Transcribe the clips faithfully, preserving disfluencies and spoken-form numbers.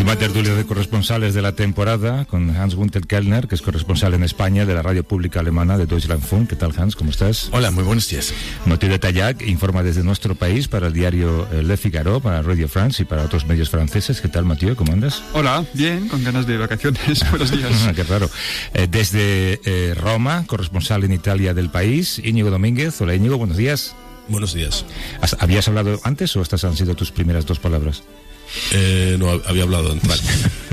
Última tertulia de corresponsales de la temporada con Hans-Günther Kellner, que es corresponsal en España de la radio pública alemana de Deutschlandfunk. ¿Qué tal, Hans? ¿Cómo estás? Hola, muy buenos días. Mathieu de Tallac informa desde nuestro país para el diario Le Figaro, para Radio France y para otros medios franceses. ¿Qué tal, Mathieu? ¿Cómo andas? Hola, bien, con ganas de vacaciones. Buenos días. Qué raro. Eh, desde eh, Roma, corresponsal en Italia del país, Íñigo Domínguez. Hola, Íñigo, buenos días. Buenos días. ¿Habías hablado antes o estas han sido tus primeras dos palabras? Eh, no, había hablado antes. Vale.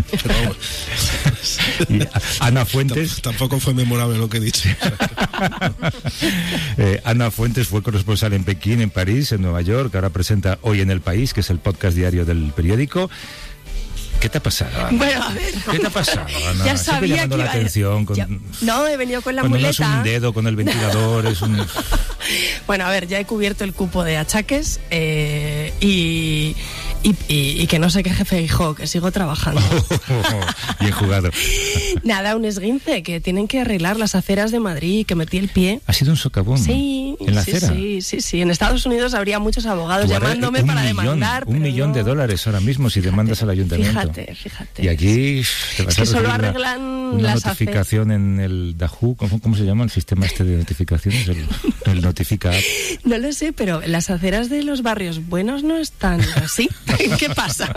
Y Ana Fuentes. Tamp- tampoco fue memorable lo que he dicho. eh, Ana Fuentes fue corresponsal en Pekín, en París, en Nueva York. Ahora presenta Hoy en el País, que es el podcast diario del periódico. ¿Qué te ha pasado, Ana? Bueno, a ver. ¿Qué te ha pasado, Ana? Ya Siempre sabía llamando que la iba a... atención. Con... Ya... No, he venido con la Cuando muleta. no es un dedo con el ventilador, es un... Bueno, a ver, ya he cubierto el cupo de achaques eh, y, y, y, y que no se queje Feijóo, que sigo trabajando. Bien jugado. Nada, un esguince, que tienen que arreglar las aceras de Madrid, que metí el pie. ¿Ha sido un socavón? Sí. ¿En la sí, acera? Sí, sí, sí. En Estados Unidos habría muchos abogados Tú llamándome un para millón, demandar. Un pero millón no. de dólares ahora mismo si Fíjate, demandas al ayuntamiento. Fíjate, fíjate. Y aquí te vas Es que a solo recibir arreglan una, una las notificación en el Dahu, ¿cómo, ¿cómo se llama el sistema este de notificaciones? El, el Notifica App. No lo sé, pero las aceras de los barrios buenos no están así. ¿Qué pasa?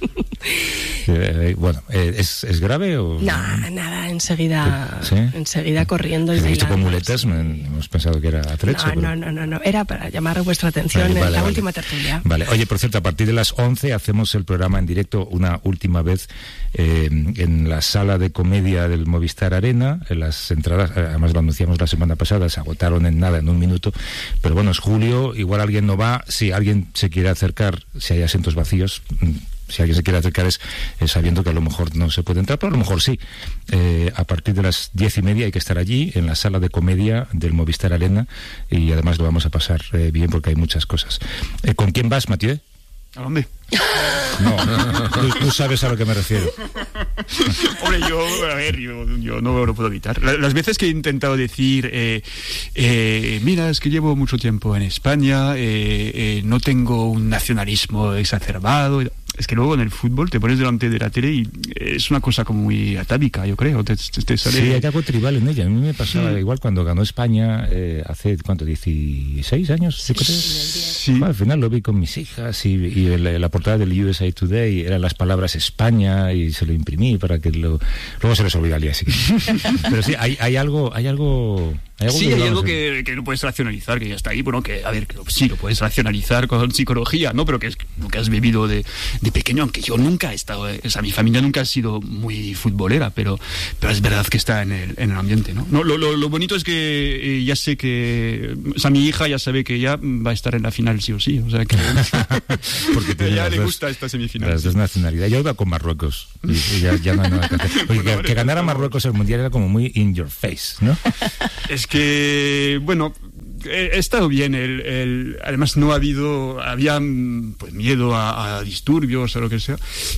Eh, bueno, eh, ¿es, ¿es grave o...? No, nada, enseguida, ¿Sí? enseguida corriendo y He visto con bailando. muletas, me- hemos pensado que era atrecho. No, pero... no, no, no, no, era para llamar vuestra atención Vale, en vale, la vale. última tertulia. Vale, oye, por cierto, a partir de las once hacemos el programa en directo una última vez eh, en la sala de comedia del Movistar Arena. En las entradas, eh, además lo anunciamos la semana pasada, se agotaron en nada, en un minuto. Pero bueno, es julio, igual alguien no va. Si alguien se quiere acercar, si hay asientos vacíos, mm, si alguien se quiere acercar es, es sabiendo que a lo mejor no se puede entrar, pero a lo mejor sí. Eh, a partir de las diez y media hay que estar allí, en la sala de comedia del Movistar Arena, y además lo vamos a pasar eh, bien porque hay muchas cosas. Eh, ¿Con quién vas, Mathieu? ¿A dónde? No, tú, tú sabes a lo que me refiero. Hombre, yo, a ver, yo, yo no lo puedo evitar. La- Las veces que he intentado decir, eh, eh, mira, es que llevo mucho tiempo en España, eh, eh, no tengo un nacionalismo exacerbado. Es que luego en el fútbol te pones delante de la tele y es una cosa como muy atávica, yo creo. Te, te, te sale... Sí, hay algo tribal en ella. A mí me pasaba Mm. igual cuando ganó España eh, hace, ¿cuánto? dieciséis años, yo creo. Sí. Bueno, al final lo vi con mis hijas y, y el- la portada del U S A Today eran las palabras España y se lo imprimí para que lo... Luego se les olvida al día siguiente. Pero sí, hay, hay algo... Hay algo hay algo Sí, que hay digamos, algo que, que no puedes racionalizar, que ya está ahí. Bueno, que, a ver, que lo- sí, lo puedes racionalizar con psicología, ¿no? Pero que es lo que has vivido de, de pequeño, aunque yo nunca he estado... eh, O sea, mi familia nunca ha sido muy futbolera, pero, pero es verdad que está en el, en el ambiente, ¿no? no lo, lo, lo bonito es que eh, ya sé que... O sea, mi hija ya sabe que ya va a estar en la final sí o sí, o sea que... porque tiene ya las le dos- gusta esta semifinal. Las dos nacionalidades. Yo iba con Marruecos y, y ya, ya no hay nada que hacer. Oye, Bueno, que, que ganara estamos- Marruecos el Mundial era como muy in your face, ¿no? Es que, bueno, he, he estado bien. El, el, además, no ha habido, había mm, pues miedo a, a disturbios o lo que sea.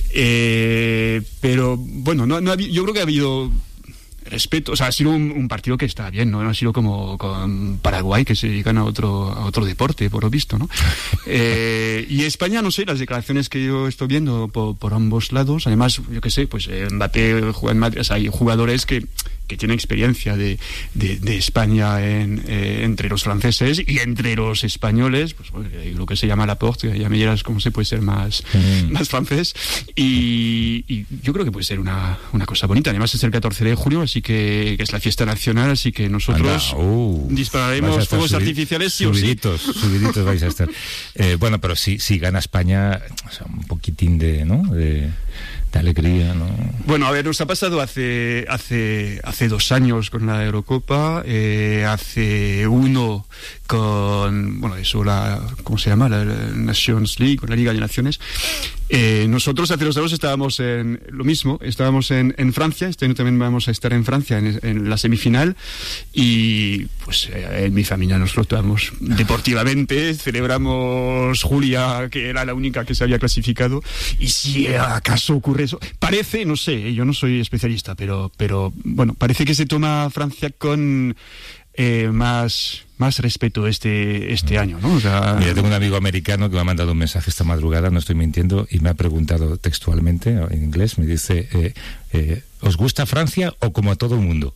Eh, pero, bueno, no, no ha habi- yo creo que ha habido respeto. O sea, ha sido un, un partido que está bien, ¿no? No ha sido como con Paraguay, que se dedican a otro, a otro deporte, por lo visto, ¿no? Eh, y España, no sé, las declaraciones que yo estoy viendo por, por ambos lados. Además, yo qué sé, pues eh, Mbappé juega en Madrid. O sea, hay jugadores que que tiene experiencia de, de, de España en, eh, entre los franceses y entre los españoles, pues bueno, lo que se llama Laporte, ya me dirás cómo se puede ser más, Mm. más francés, y, y yo creo que puede ser una, una cosa bonita. Además es el catorce de julio, así que, que es la fiesta nacional, así que nosotros Anda, uh, dispararemos vais a estar fuegos subi- artificiales sí o sí. subiditos, subiditos vais a estar. Eh, bueno, pero si, si gana España, o sea, un poquitín de, ¿no? de, de alegría, ¿no? Bueno, a ver, nos ha pasado hace hace hace dos años con la Eurocopa, eh, hace uno con, bueno, eso, la, ¿cómo se llama? La, la Nations League, con la Liga de Naciones. Eh, nosotros hace dos años estábamos en lo mismo, estábamos en, en Francia, este año también vamos a estar en Francia en, en la semifinal y pues eh, en mi familia nos flotamos deportivamente, celebramos Julia, que era la única que se había clasificado, y si acaso ocurre eso, parece, no sé, yo no soy especialista, pero, pero bueno, parece que se toma Francia con eh, más, más respeto este, este año, ¿no? O sea, mira, tengo un amigo americano que me ha mandado un mensaje esta madrugada, no estoy mintiendo, y me ha preguntado textualmente, en inglés, me dice, eh, eh, ¿os gusta Francia o como a todo el mundo?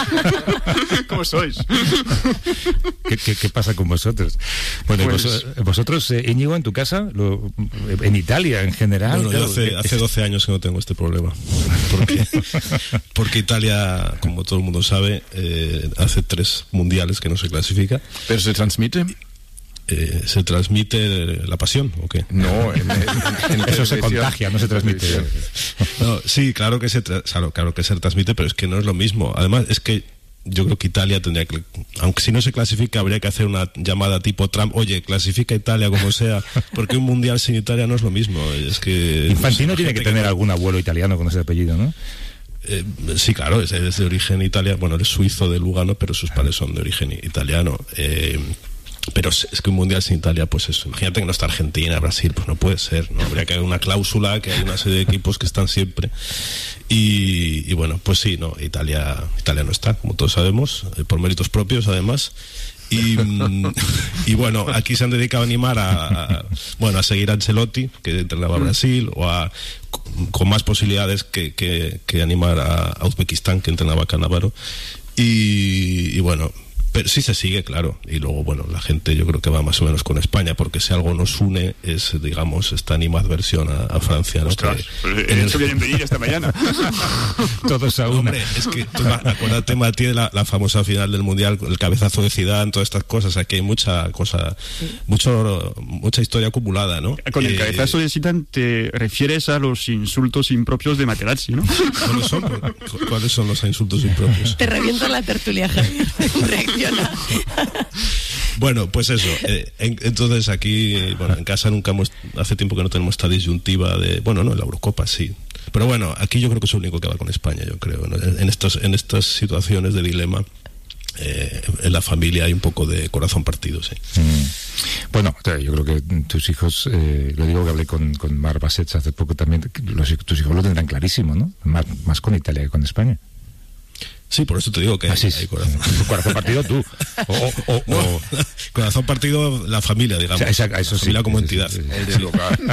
¿Cómo sois? ¿Qué, qué, qué pasa con vosotros? Bueno, pues, vos, vosotros, eh, Íñigo, en tu casa, lo, en Italia en general... Bueno, claro, yo hace, hace doce años que no tengo este problema. Porque, porque Italia, como todo el mundo sabe, eh, hace tres mundiales que no se clasifica. ¿Pero se transmite? Eh, ¿Se transmite la pasión o qué? No, en, en, en eso se contagia, no se transmite. No, sí, claro que se tra- claro, claro que se transmite, pero es que no es lo mismo. Además, es que yo creo que Italia tendría que, aunque si no se clasifica, habría que hacer una llamada tipo Trump, oye, clasifica Italia como sea, porque un mundial sin Italia no es lo mismo. Es que Infantino no sé, tiene que tener que... algún abuelo italiano con ese apellido, ¿no? Eh, sí, claro, es, es de origen italiano, bueno, es suizo de Lugano, pero sus padres son de origen italiano. Eh, Pero es que un mundial sin Italia, pues eso, imagínate que no está Argentina, Brasil, pues no puede ser, ¿no? Habría que haber una cláusula, que hay una serie de equipos que están siempre. Y, y bueno, pues sí, no, Italia, Italia no está, como todos sabemos, eh, por méritos propios además. Y, y bueno, aquí se han dedicado a animar a, a bueno a seguir a Ancelotti, que entrenaba a Brasil, o a con más posibilidades que, que, que animar a, a Uzbekistán, que entrenaba a Cannavaro. Y, y bueno, pero sí se sigue, claro. Y luego, bueno, la gente yo creo que va más o menos con España, porque si algo nos une es, digamos, esta animadversión a, a Francia, ¿no? Ostras, que, en eso vienen venir esta mañana. Todos a una. Hombre, es que tú, acuérdate, Mati, de la, la famosa final del Mundial, el cabezazo de Zidane, todas estas cosas. Aquí hay mucha cosa, mucho, mucha historia acumulada, ¿no? Con el eh, cabezazo de Zidane te refieres a los insultos impropios de Materazzi, ¿no? ¿Cuáles son, ¿Cuáles son los insultos impropios? Te revienta la tertulia, Javier. Reacciona. Bueno, pues eso. Eh, en, entonces aquí, eh, bueno, en casa nunca hemos, hace tiempo que no tenemos esta disyuntiva de, bueno, no, en la Eurocopa sí. Pero bueno, aquí yo creo que es el único que va con España, yo creo, ¿no? En estos, en estas situaciones de dilema, eh, en la familia hay un poco de corazón partido, sí. Mm. Bueno, yo creo que tus hijos, eh, lo digo que hablé con, con Mar Bassets hace poco también, los, tus hijos lo tendrán clarísimo, ¿no? Más, más con Italia que con España. Sí, por eso te digo que ah, sí, hay corazón. corazón partido tú. O, o, o, no, o... corazón partido la familia, digamos. O sea, esa, eso la familia sí, como sí, entidad. Sí, sí, sí.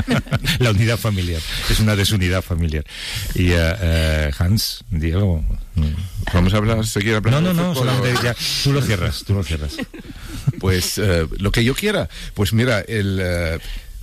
La unidad familiar. Es una desunidad familiar. Y uh, uh, Hans, Diego... Vamos a hablar, seguir hablando. No, no, de no, fútbol, solamente o... ya, tú lo cierras, tú lo cierras. Pues uh, lo que yo quiera. Pues mira, el... Uh,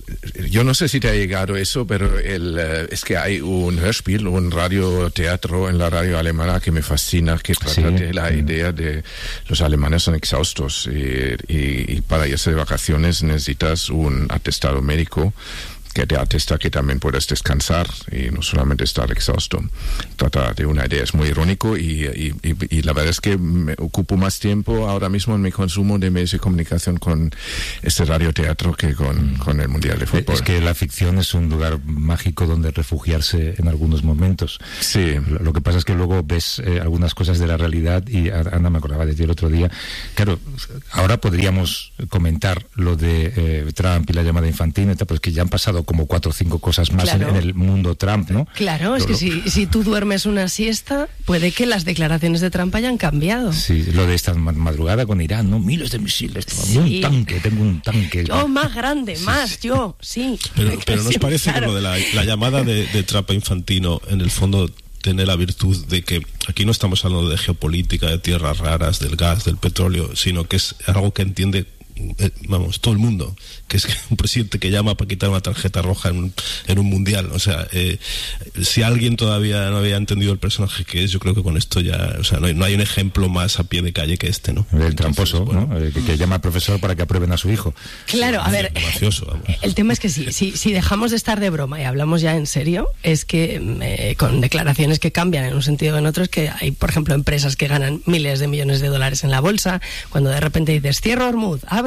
yo no sé si te ha llegado eso, pero el, uh, es que hay un Hörspiel, un radioteatro en la radio alemana que me fascina, que trata sí, de la sí. idea de los alemanes son exhaustos y, y, y para irse de vacaciones necesitas un atestado médico que te atesta que también puedes descansar y no solamente estar exhausto. Trata de una idea, es muy irónico y, y, y, y la verdad es que me ocupo más tiempo ahora mismo en mi consumo de medios de comunicación con este radioteatro que con, mm. con el Mundial de Fútbol. Es que la ficción es un lugar mágico donde refugiarse en algunos momentos. Sí. Lo que pasa es que luego ves eh, algunas cosas de la realidad y Ana, me acordaba de ti el otro día. Claro, ahora podríamos comentar lo de eh, Trump y la llamada Infantino y tal, pero es que ya han pasado como cuatro o cinco cosas más claro. en, en el mundo Trump, ¿no? Claro, es que si, si tú duermes una siesta, puede que las declaraciones de Trump hayan cambiado. Sí, lo de esta madrugada con Irán, ¿no? Miles de misiles, sí. un tanque, tengo un tanque. Yo más grande, sí, más, sí. yo, sí. Pero, pero ¿no os parece claro. que lo de la, la llamada de, de Trump a Infantino, en el fondo, tiene la virtud de que aquí no estamos hablando de geopolítica, de tierras raras, del gas, del petróleo, sino que es algo que entiende Eh, vamos, todo el mundo, que es un presidente que llama para quitar una tarjeta roja en un, en un mundial, o sea, eh, si alguien todavía no había entendido el personaje que es, yo creo que con esto ya, o sea, no hay, no hay un ejemplo más a pie de calle que este, ¿no? El tramposo, bueno, ¿no? El que, que llama al profesor para que aprueben a su hijo. Claro, sí, a ver, gracioso, vamos. El tema es que si, si, si dejamos de estar de broma y hablamos ya en serio, es que eh, con declaraciones que cambian en un sentido o en otro, es que hay, por ejemplo, empresas que ganan miles de millones de dólares en la bolsa, cuando de repente dices, cierro Hormuz, abro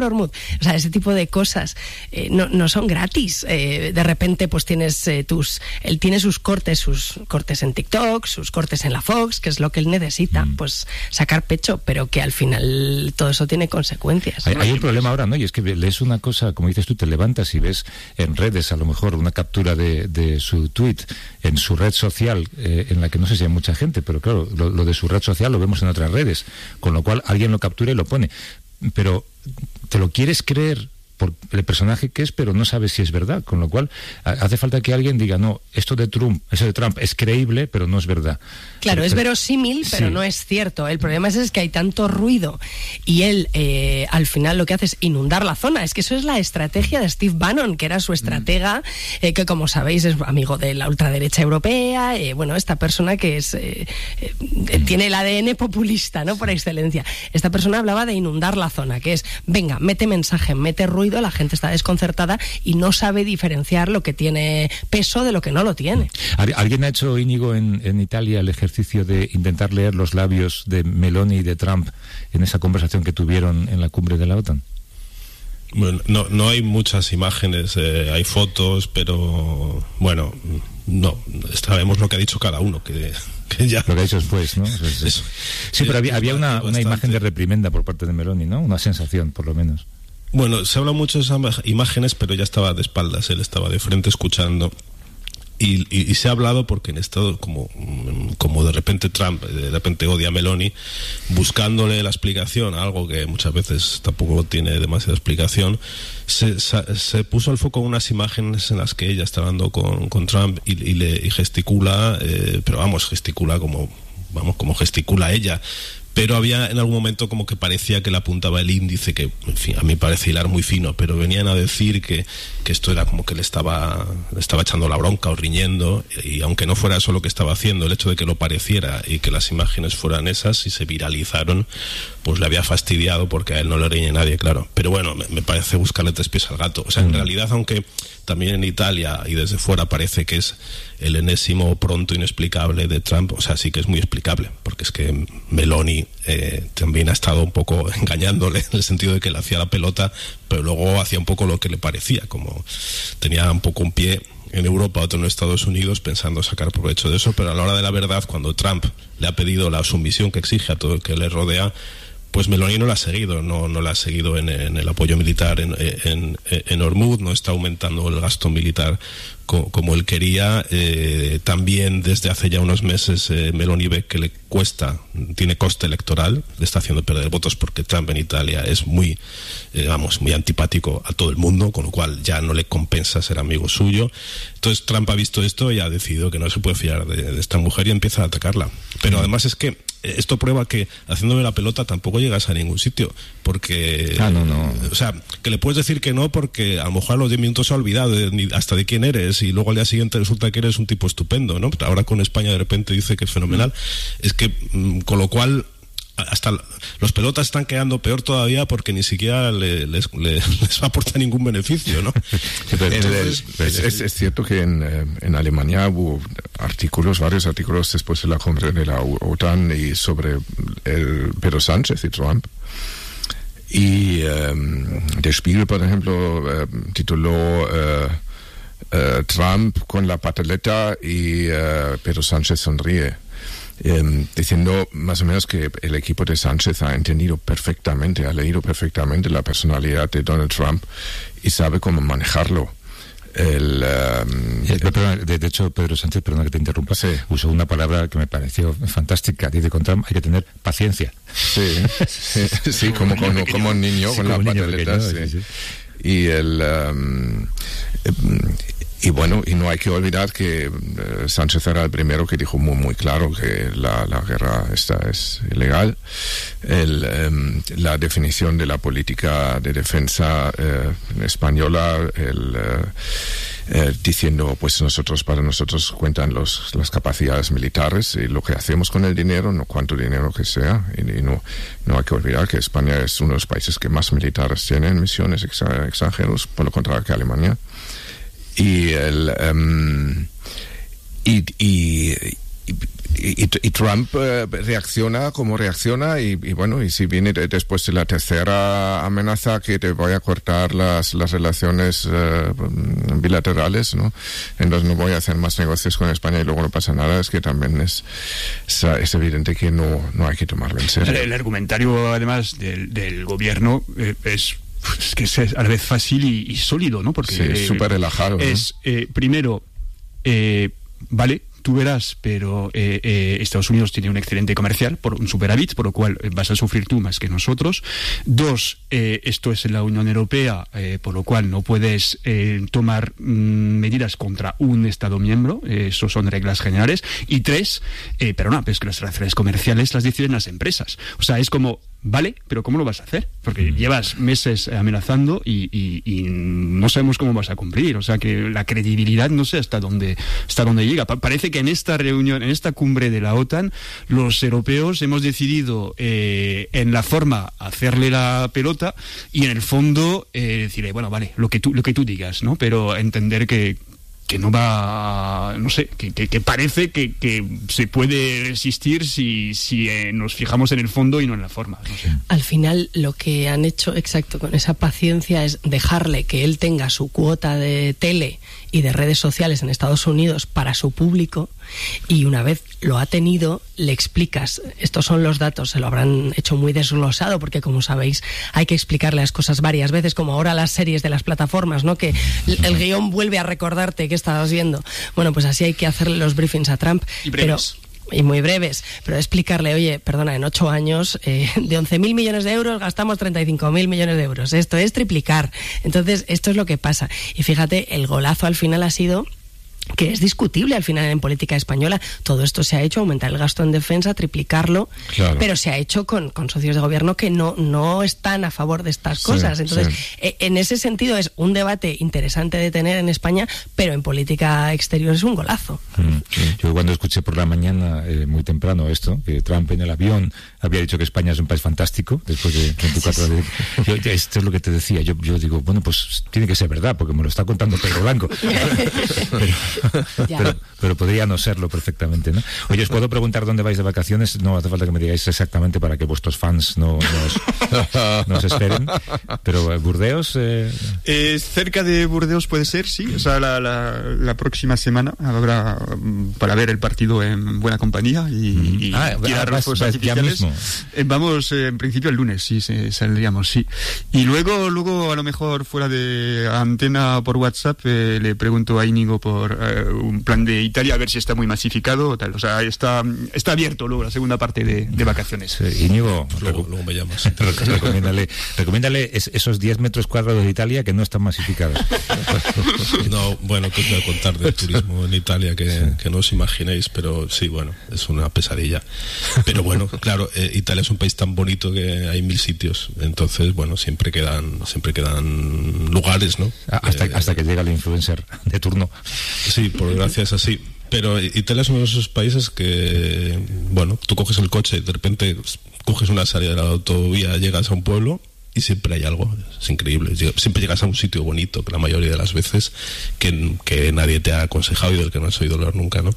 Hormuz. O sea, ese tipo de cosas eh, no, no son gratis. Eh, de repente, pues tienes eh, tus... Él tiene sus cortes, sus cortes en TikTok, sus cortes en la Fox, que es lo que él necesita, mm. pues sacar pecho, pero que al final todo eso tiene consecuencias. Hay, hay un problema ahora, ¿no? Y es que lees una cosa, como dices tú, te levantas y ves en redes, a lo mejor, una captura de, de su tweet en su red social, eh, en la que no sé si hay mucha gente, pero claro, lo, lo de su red social lo vemos en otras redes, con lo cual alguien lo captura y lo pone. Pero te lo quieres creer por el personaje que es, pero no sabes si es verdad, con lo cual hace falta que alguien diga, no, esto de Trump, eso de Trump es creíble, pero no es verdad. Claro, pero, es verosímil, pero sí. no es cierto. El problema es, es que hay tanto ruido y él eh, al final lo que hace es inundar la zona. Es que eso es la estrategia de Steve Bannon, que era su estratega, eh, que como sabéis es amigo de la ultraderecha europea, eh, bueno, esta persona que es eh, eh, tiene el A D N populista, ¿no? Por excelencia. Esta persona hablaba de inundar la zona, que es, venga, mete mensaje, mete ruido, la gente está desconcertada y no sabe diferenciar lo que tiene peso de lo que no lo tiene. ¿Alguien ha hecho, Íñigo, en, en Italia el ejercicio de intentar leer los labios de Meloni y de Trump en esa conversación que tuvieron en la cumbre de la OTAN? Bueno, no, no hay muchas imágenes, eh, hay fotos, pero bueno, no, sabemos lo que ha dicho cada uno, que, que ya... Lo que ha dicho después, ¿no? O sea, sí, sí, pero había, había una, una imagen de reprimenda por parte de Meloni, ¿no? Una sensación, por lo menos. Bueno, se habla mucho de esas imágenes, pero ya estaba de espaldas, él estaba de frente escuchando. Y, y, y se ha hablado porque en estado como, como de repente Trump, de repente odia a Meloni, buscándole la explicación, algo que muchas veces tampoco tiene demasiada explicación, se, se, se puso al foco unas imágenes en las que ella está hablando con, con Trump y, y, le, y gesticula, eh, pero vamos, gesticula como, vamos, como gesticula ella. Pero había en algún momento como que parecía que le apuntaba el índice, que en fin, a mí parece hilar muy fino, pero venían a decir que, que esto era como que le estaba, le estaba echando la bronca o riñendo, y aunque no fuera eso lo que estaba haciendo, el hecho de que lo pareciera y que las imágenes fueran esas y se viralizaron, pues le había fastidiado porque a él no le riñe nadie, claro. Pero bueno, me, me parece buscarle tres pies al gato. O sea, en realidad, aunque también en Italia y desde fuera parece que es el enésimo pronto inexplicable de Trump, o sea, sí que es muy explicable, porque es que Meloni eh, también ha estado un poco engañándole, en el sentido de que le hacía la pelota, pero luego hacía un poco lo que le parecía, como tenía un poco un pie en Europa, otro en Estados Unidos, pensando sacar provecho de eso, pero a la hora de la verdad, cuando Trump le ha pedido la sumisión que exige a todo el que le rodea, pues Meloni no la ha seguido, no, no la ha seguido en, en el apoyo militar en, en, en Hormuz, no está aumentando el gasto militar co, como él quería. Eh, también desde hace ya unos meses eh, Meloni ve que le cuesta, tiene coste electoral, le está haciendo perder votos porque Trump en Italia es muy, eh, vamos, muy antipático a todo el mundo, con lo cual ya no le compensa ser amigo suyo. Entonces Trump ha visto esto y ha decidido que no se puede fiar de, de esta mujer y empieza a atacarla. Pero además es que esto prueba que haciéndome la pelota tampoco llegas a ningún sitio, porque ah, no, no. o sea, que le puedes decir que no porque a lo mejor a los diez minutos se ha olvidado de, hasta de quién eres, y luego al día siguiente resulta que eres un tipo estupendo, ¿no? Pero ahora con España de repente dice que es fenomenal. Es que con lo cual hasta los pelotas están quedando peor todavía porque ni siquiera le, les, le, les aporta ningún beneficio, ¿no? Entonces, es, es, es cierto que en, en Alemania hubo artículos, varios artículos después de la cumbre de la OTAN y sobre el Pedro Sánchez y Trump. Y um, Der Spiegel, por ejemplo, uh, tituló uh, uh, Trump con la pataleta y uh, Pedro Sánchez sonríe. Eh, diciendo más o menos que el equipo de Sánchez ha entendido perfectamente, ha leído perfectamente la personalidad de Donald Trump y sabe cómo manejarlo. El, um, el, perdón, de, de hecho, Pedro Sánchez, perdona que te interrumpa, sí. usó una palabra que me pareció fantástica. Dice, con Trump hay que tener paciencia. Sí, sí, sí como, como, como un niño sí, con la pataleta. Sí. Sí, sí. Y el... Um, Y bueno, y no hay que olvidar que uh, Sánchez era el primero que dijo muy muy claro que la, la guerra esta es ilegal. El, um, la definición de la política de defensa uh, española, el, uh, uh, diciendo pues nosotros para nosotros cuentan los, las capacidades militares y lo que hacemos con el dinero, no cuánto dinero que sea. Y, y no, no hay que olvidar que España es uno de los países que más militares tiene en misiones exa- extranjeros, por lo contrario que Alemania. Y el um, y, y, y, y, y Trump eh, reacciona como reacciona y, y bueno, y si viene de, después de la tercera amenaza que te voy a cortar las, las relaciones eh, bilaterales, ¿no? Entonces no voy a hacer más negocios con España y luego no pasa nada, es que también es, es, es evidente que no, no hay que tomarlo en serio. El, el argumentario además del, del gobierno eh, es Es que es a la vez fácil y, y sólido, ¿no? Porque sí, es eh, súper relajado. Es, ¿no? eh, primero, eh, vale, tú verás, pero eh, eh, Estados Unidos tiene un excedente comercial, por un superávit, por lo cual eh, vas a sufrir tú más que nosotros. Dos, eh, esto es en la Unión Europea, eh, por lo cual no puedes eh, tomar mm, medidas contra un Estado miembro, eh, eso son reglas generales. Y tres, eh, pero no, pues que las relaciones comerciales las deciden las empresas. O sea, es como... Vale, pero ¿cómo lo vas a hacer? Porque llevas meses amenazando y, y, y no sabemos cómo vas a cumplir. O sea que la credibilidad no sé hasta dónde, hasta dónde llega. Pa- parece que en esta reunión, en esta cumbre de la OTAN, los europeos hemos decidido eh, en la forma hacerle la pelota y en el fondo eh, decirle, bueno, vale, lo que tú, lo que tú digas, ¿no? Pero entender que que no va, no sé, que, que, que parece que, que se puede resistir si, si eh, nos fijamos en el fondo y no en la forma. No sé. Al final lo que han hecho, exacto, con esa paciencia es dejarle que él tenga su cuota de tele y de redes sociales en Estados Unidos para su público, y una vez lo ha tenido, le explicas, estos son los datos, se lo habrán hecho muy desglosado, porque como sabéis hay que explicarle las cosas varias veces, como ahora las series de las plataformas, ¿no? Que el guión vuelve a recordarte qué estabas viendo. Bueno, pues así hay que hacerle los briefings a Trump. Y breves. Pero y muy breves, pero explicarle, oye, perdona, en ocho años eh, de once mil millones de euros gastamos treinta y cinco mil millones de euros. Esto es triplicar. Entonces, esto es lo que pasa. Y fíjate, el golazo al final ha sido que es discutible al final en política española. Todo esto se ha hecho, aumentar el gasto en defensa, triplicarlo, claro, pero se ha hecho con, con socios de gobierno que no, no están a favor de estas sí, cosas. Entonces, sí. en ese sentido es un debate interesante de tener en España, pero en política exterior es un golazo. Mm. Yo cuando escuché por la mañana, eh, muy temprano esto, que Trump en el avión había dicho que España es un país fantástico, después de veinticuatro horas de... Yo, esto es lo que te decía, yo, yo digo, bueno, pues tiene que ser verdad, porque me lo está contando Pedro Blanco. pero, pero, pero podría no serlo perfectamente, ¿no? Oye, os puedo preguntar dónde vais de vacaciones, no hace falta que me digáis exactamente para que vuestros fans no nos, nos esperen, pero eh, Burdeos... Eh... Eh, cerca de Burdeos puede ser, sí, o sea, la, la, la próxima semana habrá um, para ver el partido en buena compañía y, y ah, tirar vas, fuegos vas artificiales. Ya mismo. Eh, vamos, eh, en principio el lunes, sí, sí, saldríamos, sí. Y luego, luego a lo mejor fuera de antena por WhatsApp eh, le pregunto a Íñigo por eh, un plan de Italia, a ver si está muy masificado o tal. O sea, está, está abierto luego la segunda parte de, de vacaciones. Sí, Íñigo, luego, luego me llamas. recomiéndale, recomiéndale es, esos diez metros cuadrados de Italia que no están masificados. No, bueno, que os voy a contar del turismo en Italia que, sí. que no os imaginéis, pero sí, bueno, es una pesadilla. Pero bueno, claro, eh, Italia es un país tan bonito que hay mil sitios, entonces, bueno, siempre quedan siempre quedan lugares, ¿no? Hasta, eh, hasta que llega el influencer de turno. Sí, por desgracia es así. Pero Italia es uno de esos países que, bueno, tú coges el coche y de repente coges una salida de la autovía, llegas a un pueblo y siempre hay algo, es increíble. Siempre llegas a un sitio bonito, que la mayoría de las veces que, que nadie te ha aconsejado y del que no has oído hablar nunca, ¿no?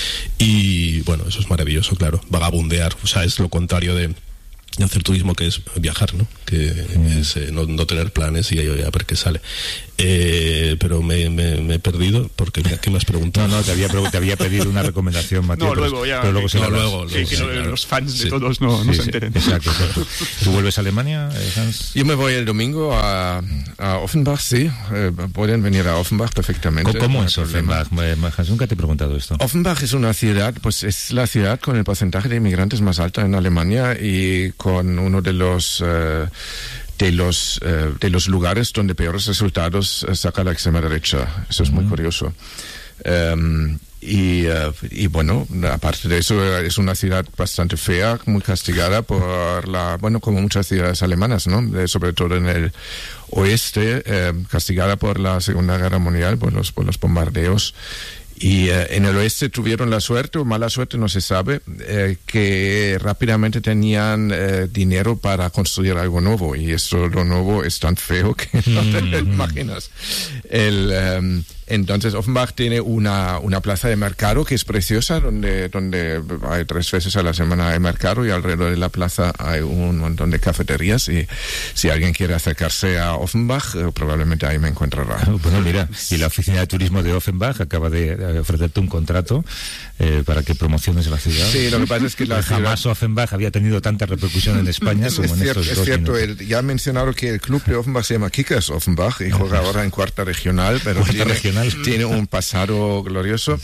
Y bueno, eso es maravilloso, claro. Vagabundear, o sea, es lo contrario de hacer turismo, que es viajar, ¿no? Que mm. es eh, no, no tener planes y a ver qué sale. Eh, pero me, me, me he perdido porque ¿qué me has preguntado? No, no, te había, te había pedido una recomendación, Matías. No, luego ya. Pero luego no, no, luego, sí, luego, sí, que claro. Los fans sí. de todos no, sí, no sí, se enteren. Exacto, exacto. ¿Tú vuelves a Alemania, Hans? Yo me voy el domingo a, a Offenbach, sí. Eh, pueden venir a Offenbach perfectamente. ¿Cómo no es Offenbach? Hans, nunca te he preguntado esto. Offenbach es una ciudad, pues es la ciudad con el porcentaje de inmigrantes más alto en Alemania y con uno de los uh, de los uh, de los lugares donde peores resultados uh, saca la extrema derecha. Eso es uh-huh. muy curioso. Um, y, uh, y bueno, aparte de eso, es una ciudad bastante fea, muy castigada por la, bueno, como muchas ciudades alemanas, ¿no? De, sobre todo en el oeste, eh, castigada por la Segunda Guerra Mundial, por los, por los bombardeos. Y eh, en el oeste tuvieron la suerte, o mala suerte, no se sabe, eh, que rápidamente tenían eh, dinero para construir algo nuevo. Y esto, lo nuevo, es tan feo que no te lo imaginas. El, um, Entonces Offenbach tiene una, una plaza de mercado que es preciosa, donde, donde hay tres veces a la semana hay mercado y alrededor de la plaza hay un montón de cafeterías y si alguien quiere acercarse a Offenbach, eh, probablemente ahí me encontrará. Bueno, mira, y la oficina de turismo de Offenbach acaba de, de ofrecerte un contrato eh, para que promociones la ciudad. Sí, lo que pasa es que la jamás ciudad... Offenbach había tenido tanta repercusión en España es, como es en cierto, estos es dos cierto. minutos. El, ya he mencionado que el club de Offenbach se llama Kickers Offenbach y juega ahora en cuarta regional, pero Cuarta tiene, regional. tiene un pasado glorioso.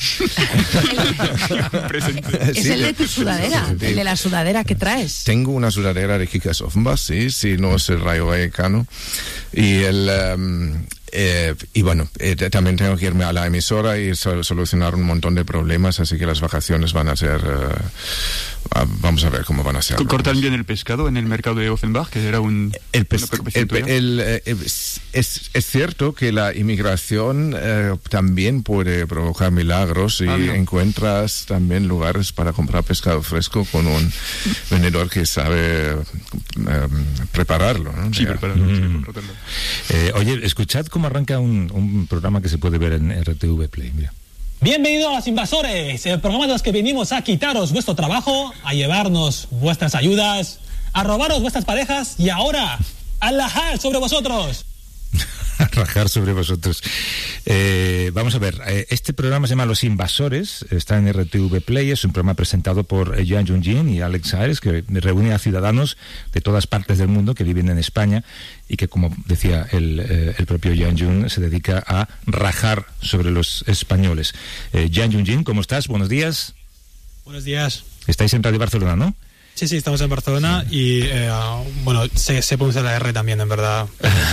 Es Sí, el de tu sí, sudadera, sí, sí. el de la sudadera que traes. Tengo una sudadera de Kickers Offenbach, sí, sí, no es el Rayo Vallecano. Y el... Um, Eh, y bueno, eh, también tengo que irme a la emisora y sol- solucionar un montón de problemas, así que las vacaciones van a ser, eh, ah, vamos a ver cómo van a ser. ¿Cortan bien el pescado en el mercado de Offenbach, que era un, El una pes- preocupación el pe- tuya? el, eh, es, es, es cierto que la inmigración eh, también puede provocar milagros y Ah, mira. encuentras también lugares para comprar pescado fresco con un vendedor que sabe eh, prepararlo, ¿no? Sí, Ya. prepararlo, sí, Mm. contratarlo. Eh, oye, escuchad cómo arranca un, un programa que se puede ver en R T V Play. Mira. Bienvenidos a los invasores, el programa de los que venimos a quitaros vuestro trabajo, a llevarnos vuestras ayudas, a robaros vuestras parejas y ahora a lajar sobre vosotros. A rajar sobre vosotros. Eh, vamos a ver, eh, este programa se llama Los Invasores, está en R T V Play, es un programa presentado por eh, Yang Jung-jin y Alex Ares, que reúne a ciudadanos de todas partes del mundo que viven en España y que, como decía el, eh, el propio Yang Jung, se dedica a rajar sobre los españoles. Eh, Yang Jung-jin, ¿cómo estás? Buenos días. Buenos días. Estáis en Radio Barcelona, ¿no? Sí, sí, estamos en Barcelona y, eh, bueno, se, se pronuncia la R también, en verdad.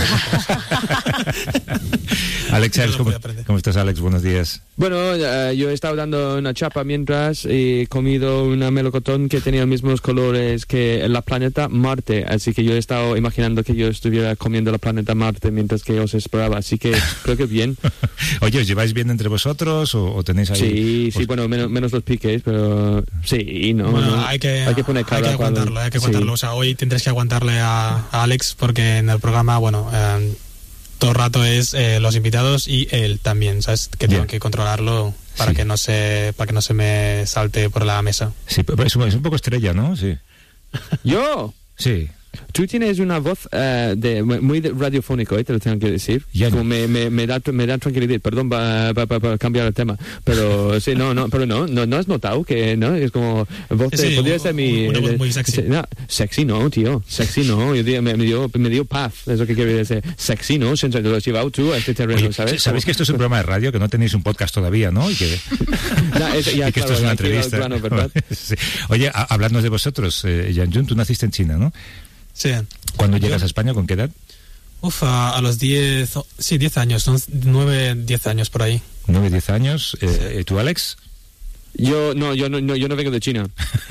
Alex Ares, Yo lo ¿cómo, voy a aprender. ¿cómo estás, Alex? Buenos días. Bueno, eh, yo he estado dando una chapa mientras y he comido una melocotón que tenía los mismos colores que la planeta Marte, así que yo he estado imaginando que yo estuviera comiendo la planeta Marte mientras que os esperaba, así que creo que bien. Oye, ¿os lleváis bien entre vosotros o, o tenéis ahí...? Sí, sí, os- bueno, menos, menos los piques, pero sí, no, Bueno, no. hay que, hay que poner hay que cada cual. aguantarlo, hay que Sí. aguantarlo. O sea, hoy tendréis que aguantarle a, a Alex porque en el programa, bueno, eh, todo el rato es eh, los invitados y él también, ¿sabes? Que tengo Bien. que controlarlo para Sí. que no se para que no se me salte por la mesa. Sí, pero es un, es un poco estrella, ¿no? Sí. Yo, Sí. tú tienes una voz eh, de, muy de- radiofónico, eh, te lo tengo que decir. Ya no. Como me, me, me, da, me da tranquilidad, perdón para pa, pa, pa cambiar el tema, pero sí, no, no, pero no, no, no has notado que, ¿no? Es como voz de, Sí, podría un- ser mi... una voz eh, muy sexy. sí, no, sexy no, tío, sexy no, yo diría, me, me dio, me dio paz, es lo que quiero decir, sexy no, siempre lo has llevado tú a este terreno, Oye, ¿sabes? sabéis que esto es un programa de radio, que no tenéis un podcast todavía, ¿no? Y que, No, es- ya, y que esto claro, es una aquí va el entrevista. plano, ¿verdad? Sí. Oye, a- hablándonos de vosotros, eh, Yang Jun, tú naciste en China, ¿no? Sí. ¿Cuándo llegas a España? ¿Con qué edad? Uf, a, a los diez, o- sí, diez años, son nueve, diez años por ahí. ¿Nueve, diez años? Eh, ¿Tú, Alex? Yo, no, yo no, no, yo no vengo de China.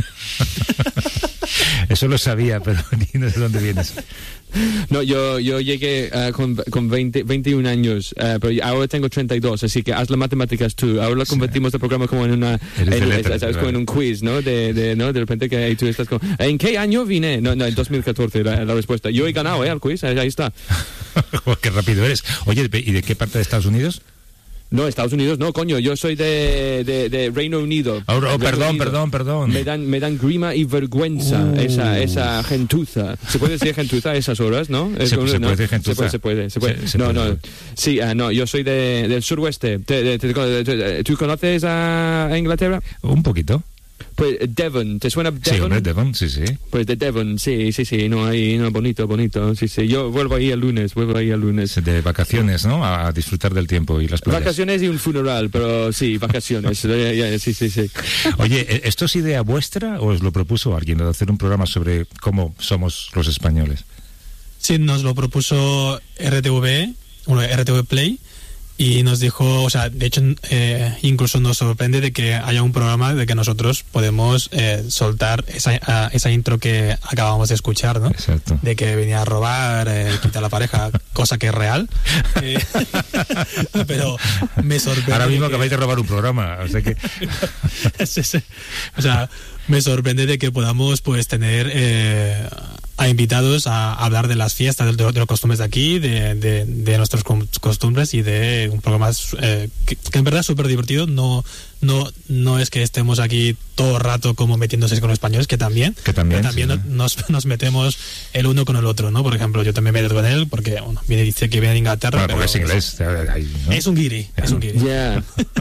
Eso lo sabía, pero ni no sé dónde vienes. No, yo, yo llegué uh, con, con veinte, veintiún años, uh, pero ahora tengo treinta y dos, así que haz las matemáticas tú. Ahora lo convertimos el programa como en una, Eres de en, letras, ¿sabes? Como en claro. un quiz, ¿no? De, de, ¿no? De repente que ahí tú estás como, ¿en qué año vine? No, no, en dos mil catorce la, la respuesta. Yo he ganado, ¿eh? Al quiz, ahí, ahí está. Oh, qué rápido eres. Oye, ¿y de qué parte de Estados Unidos? No, Estados Unidos, no, coño, yo soy de, de, de Reino Unido. Oh, oh, Reino perdón, Unido. perdón, perdón. Me dan, me dan grima y vergüenza Uh. esa, esa gentuza. ¿Se puede decir gentuza a esas horas, no? Es Se- como- se ¿no? puede decir gentuza. Se puede, se puede. Se puede. Se- se no, puede. no. Sí, ah, no, yo soy de, del suroeste. Te- te- te- te- ¿Tú conoces a, a Inglaterra? Un poquito. Pues Devon, ¿te suena Devon? Sí, hombre, Devon, sí, sí. Pues de Devon, sí, sí, sí, no, ahí, no, bonito, bonito, sí, sí. Yo vuelvo ahí el lunes, vuelvo ahí el lunes. De vacaciones, ¿no? A disfrutar del tiempo y las playas. Vacaciones y un funeral, pero sí, vacaciones, ya, ya, sí, sí, sí. Oye, ¿esto es idea vuestra o os lo propuso alguien de hacer un programa sobre cómo somos los españoles? Sí, nos lo propuso R T V, bueno, R T V Play, y nos dijo, o sea, de hecho, eh, incluso nos sorprende de que haya un programa de que nosotros podemos eh, soltar esa, a- esa intro que acabamos de escuchar, ¿no? Exacto. De que venía a robar, eh, quitar a la pareja, cosa que es real. Eh, pero me sorprende. Ahora mismo que- acabáis de robar un programa, o sea que... Sí, sí. O sea, Me sorprende de que podamos pues tener eh, a invitados a hablar de las fiestas, de, de los costumbres de aquí, de, de, de nuestras costumbres y de un poco más eh, que, que en verdad es súper divertido. No, no, no es que estemos aquí todo el rato como metiéndose con los españoles, que también, que también, pero también sí, ¿no? nos, nos metemos el uno con el otro, ¿no? Por ejemplo, yo también me meto con él porque bueno, viene, dice que viene de Inglaterra. Bueno, pero porque es inglés. Ahí, ¿no? Es un guiri, es un guiri. Yeah.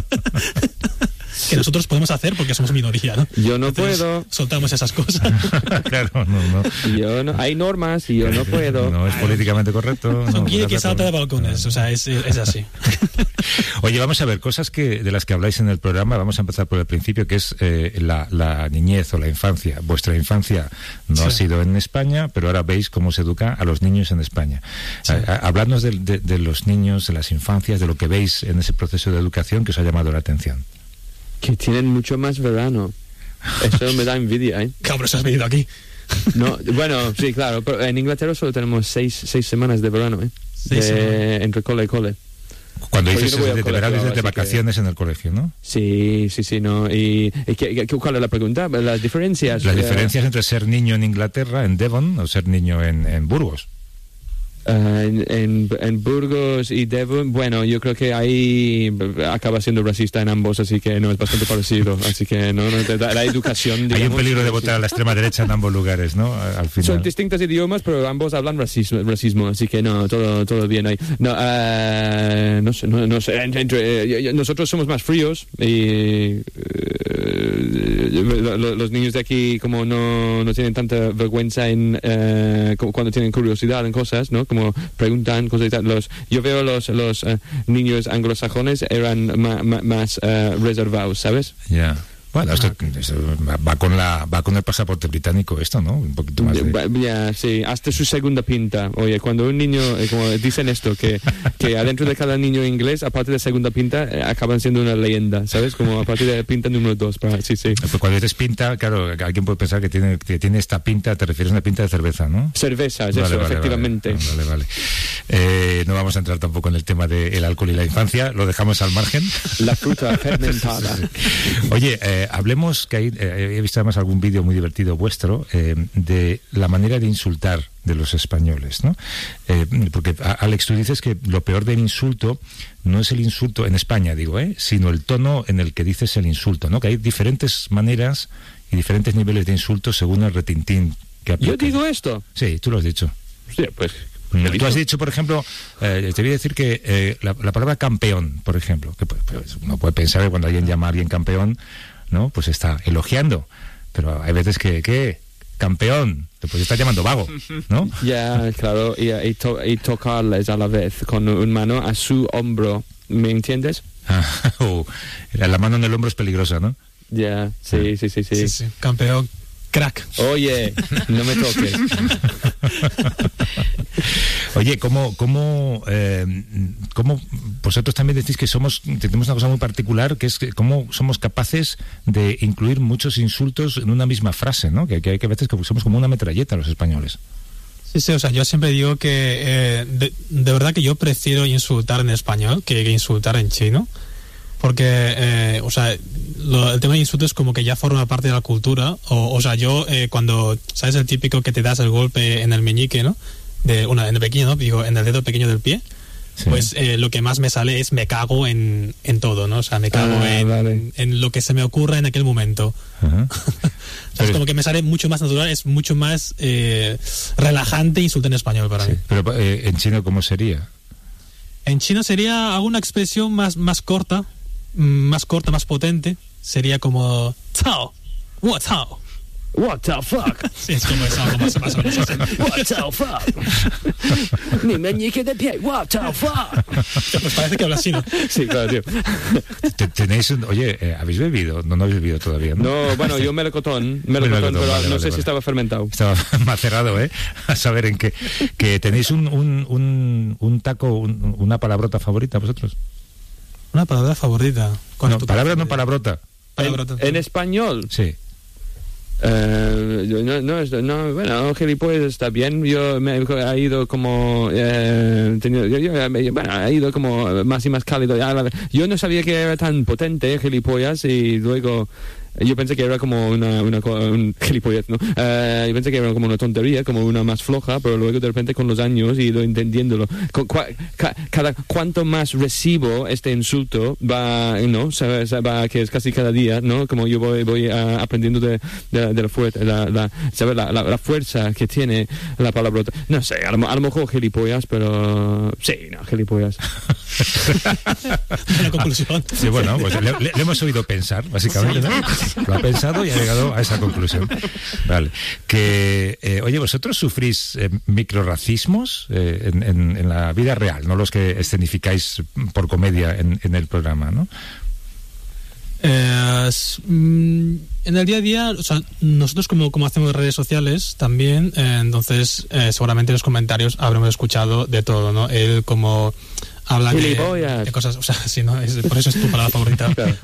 Que nosotros podemos hacer porque somos minoría, ¿no? Yo no Entonces, puedo. Soltamos esas cosas. Claro, no, no. Yo no, hay normas y yo no puedo. No es políticamente correcto. Son no, guiri que no, salta de no. balcones, o sea, es, es así. Oye, vamos a ver, cosas que de las que habláis en el programa, vamos a empezar por el principio, que es eh, la, la niñez o la infancia. Vuestra infancia no Sí. ha sido en España, pero ahora veis cómo se educa a los niños en España. Sí. A- a- Habladnos de, de- de los niños, de las infancias, de lo que veis en ese proceso de educación que os ha llamado la atención. Que tienen mucho más verano. Eso me da envidia, ¿eh? Cabrón, eso has venido aquí. No, bueno, sí, claro, pero en Inglaterra solo tenemos seis, seis semanas de verano, ¿eh? Seis De- semanas. entre cole y cole. Cuando Pues dices yo no voy al de, de colegio verano, dices ahora, de así que- vacaciones en el colegio, ¿no? Sí, sí, sí, no. ¿Y, y qué- qué- cuál es la pregunta? ¿Las diferencias? Las Eh, diferencias entre ser niño en Inglaterra, en Devon, o ser niño en, en Burgos. eh, en, en, en Burgos y Devon, bueno, yo creo que ahí acaba siendo racista en ambos, así que no, es bastante parecido. Así que no, no te da la educación. Hay un digamos, peligro de sí. votar a la extrema derecha en ambos lugares, ¿no? Al final. Son distintos idiomas, pero ambos hablan racismo, racismo así que no, todo, todo bien ahí. No, eh, no sé, no, no sé. Entre, entre- eh, nosotros somos más fríos y eh, lo- lo- los niños de aquí como no, no tienen tanta vergüenza en eh, como cuando tienen curiosidad en cosas, ¿no? Como preguntan cosas y tal. Los, yo veo los los eh, niños anglosajones eran ma- ma- más eh, reservados, ¿sabes? Ya. Bueno, esto, esto va- va con la va con el pasaporte británico esto, ¿no? Un poquito más de... Ya, sí, hasta su segunda pinta. Oye, cuando un niño, eh, como dicen esto, que, que adentro de cada niño inglés, aparte de segunda pinta, eh, acaban siendo una leyenda, ¿sabes? Como a partir de pinta número dos. Para, sí, sí. Pues cuando dices pinta, claro, alguien puede pensar que tiene, que tiene esta pinta, te refieres a una pinta de cerveza, ¿no? Cerveza, es Vale, eso, vale, efectivamente. Vale, vale, vale. Eh, no vamos a entrar tampoco en el tema del alcohol y la infancia, lo dejamos al margen. La fruta fermentada. Oye, eh, hablemos, que hay, eh, he visto además algún vídeo muy divertido vuestro, eh, de la manera de insultar de los españoles, ¿no? Eh, porque, a- Alex, tú dices que lo peor del insulto no es el insulto, en España digo, ¿eh? Sino el tono en el que dices el insulto, ¿no? Que hay diferentes maneras y diferentes niveles de insulto según el retintín que Yo aplicas. digo esto. Sí, tú lo has dicho. Hostia, pues. Mm, Tú has dicho, por ejemplo, eh, te voy a decir que eh, la, la palabra campeón, por ejemplo, que pues, pues, uno puede pensar que cuando alguien llama a alguien campeón, ¿no? Pues está elogiando, pero hay veces que, ¿qué? Campeón, pues está llamando vago, ¿no? Ya, claro, y, y, to- y tocarles a la vez con una mano a su hombro. ¿Me entiendes? O, la mano en el hombro es peligrosa, ¿no? Ya, sí, sí, sí, sí. Sí, sí. Campeón, crack. Oye, no me toques. Oye, ¿cómo, cómo, eh, cómo vosotros también decís que somos, tenemos una cosa muy particular, que es que cómo somos capaces de incluir muchos insultos en una misma frase, ¿no? Que, que hay que veces que somos como una metralleta los españoles. Sí, sí, o sea, yo siempre digo que eh, de, de verdad que yo prefiero insultar en español que, que insultar en chino. Porque, eh, o sea, lo, el tema de insultos es como que ya forma parte de la cultura. O, o sea, yo eh, cuando, ¿sabes? El típico que te das el golpe en el meñique, ¿no? De, una, en el pequeño, ¿no? Digo, en el dedo pequeño del pie. Sí. Pues eh, lo que más me sale es me cago en, en todo, ¿no? O sea, me cago Ah, en, vale. en lo que se me ocurra en aquel momento. Ajá. O sea, Pero- es como que me sale mucho más natural, es mucho más eh, relajante insultar en español para Sí. mí. Pero eh, en chino, ¿cómo sería? En chino sería alguna expresión más, más corta, mm, más corta, más potente. Sería como Cao, Wo Cao. What the fuck? Sí, es como eso, algo más, más o menos así. What the fuck? Ni meñique de pie. What the fuck? Pues parece que habla así, ¿no? Sí, claro, tío. Te- Tenéis un- oye, eh, ¿habéis bebido? No, no habéis bebido todavía, ¿no? No, bueno, yo melocotón, melocotón, Melocotón, pero vale, no vale, sé vale. si estaba fermentado. Estaba macerado, ¿eh? A saber en qué. Que tenéis un, un, un, un taco, un- una palabrota favorita vosotros. Una palabra favorita. ¿Cuál No, es tu palabra no favorita? palabrota. Palabrota. En, en español, Sí. eh, yo no, no, no, bueno, gilipollas está bien. Yo me he ido como, eh, tenido, yo, yo, bueno, he ido como más y más cálido. Ya, Yo no sabía que era tan potente, gilipollas, y luego yo pensé que era como una, una un gilipollez, ¿no? Uh, yo pensé que era como una tontería, como una más floja, pero luego de repente con los años y lo entendiéndolo, cu- cu- ca- cada cuanto más recibo este insulto va, ¿no? Se, se va, que es casi cada día, ¿no? Como yo voy, voy uh, aprendiendo de, de, de la, fuerza, la, la, ¿sabes? La, la, la fuerza que tiene la palabrota. No sé, a lo, a lo mejor gilipollas, pero sí, no, gilipollas. La conclusión. Sí, bueno, pues le, le, le hemos oído pensar, básicamente, ¿no? Lo ha pensado y ha llegado a esa conclusión. Vale. Que, eh, oye, ¿vosotros sufrís eh, microracismos eh, en, en, en la vida real, no los que escenificáis por comedia en, en el programa, ¿no? Eh, en el día a día, o sea, nosotros como, como hacemos redes sociales también, eh, entonces eh, seguramente en los comentarios habremos escuchado de todo, ¿no? Él como habla de, de cosas, o sea, sí, ¿no? Es, por eso es tu palabra favorita. Claro.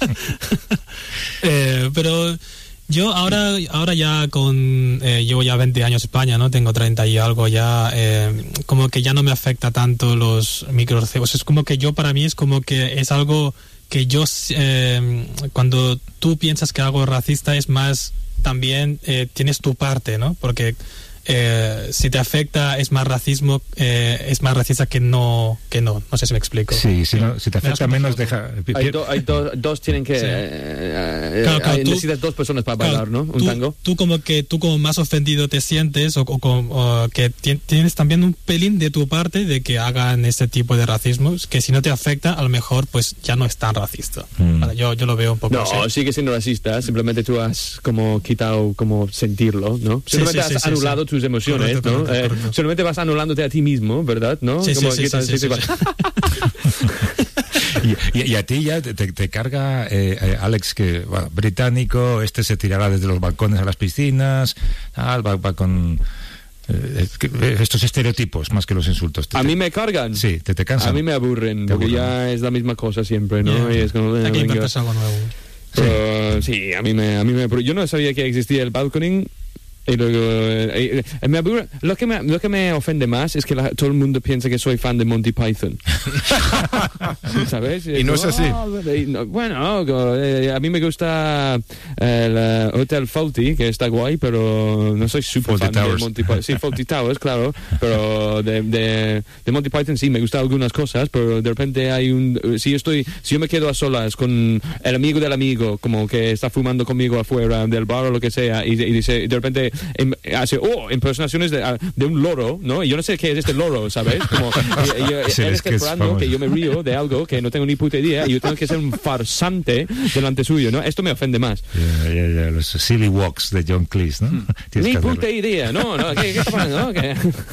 eh, pero yo ahora ahora ya con eh, llevo ya veinte años en España, ¿no? Tengo treinta y algo ya, eh, como que ya no me afecta tanto los microracismos. Es como que yo, para mí es como que es algo que yo, eh, cuando tú piensas que algo es racista, es más también eh, tienes tu parte, ¿no? Porque eh, si te afecta es más racismo, eh, es más racista que no, que no. No sé si me explico. Sí, si, no, si te afecta menos, deja... Hay, do, hay do, dos tienen que... Sí. Eh, claro, claro, hay, tú, necesitas dos personas para claro, bailar, ¿no? Un tú, tango. Tú como que tú como más ofendido te sientes o, o, o que tienes también un pelín de tu parte de que hagan este tipo de racismos, que si no te afecta, a lo mejor pues ya no es tan racista. Mm. Vale, yo, yo lo veo un poco no, así. No, sigue siendo racista, simplemente tú has como quitado como sentirlo, ¿no? Simplemente sí, sí, has sí, anulado sí, tus emociones, correcto, ¿no? Correcto, correcto. Eh, solamente vas anulándote a ti mismo, ¿verdad? ¿No? Sí, como sí, sí, sí, sí, sí, y, y, y a ti ya te, te, te carga eh, eh, Alex, que bueno, británico, este se tirará desde los balcones a las piscinas, ah, va, va con eh, estos estereotipos más que los insultos. Te, a mí me cargan. Sí, te, te cansan. A mí me aburren, te porque aburren. Ya es la misma cosa siempre, ¿no? Yeah. Y es como, hay que inventar algo nuevo. Pero, sí. sí, a mí me, a mí me, yo no sabía que existía el balconing. Y luego, eh, eh, me aburre, lo, que me, lo que me ofende más es que la, todo el mundo piensa que soy fan de Monty Python. ¿Sabes? Y no es así. Oh, no, bueno, eh, a mí me gusta el uh, Hotel Fawlty, que está guay, pero no soy super fan de Monty Python. Sí, Fawlty Towers, claro, pero de, de, de Monty Python sí me gustan algunas cosas, pero de repente hay un... Si yo, estoy, si yo me quedo a solas con el amigo del amigo, como que está fumando conmigo afuera del bar o lo que sea, y, y dice, de repente... hace oh impersonaciones de, de un loro, ¿no? Y yo no sé qué es este loro, ¿sabes? Como y, y, sí, él está esperando que, que yo me río de algo que no tengo ni puta idea y yo tengo que ser un farsante delante suyo, ¿no? Esto me ofende más. Yeah, yeah, yeah. Los silly walks de John Cleese, ¿no? Hmm. Ni puta idea, no, no, ¿qué, qué está pasando? ¿Qué?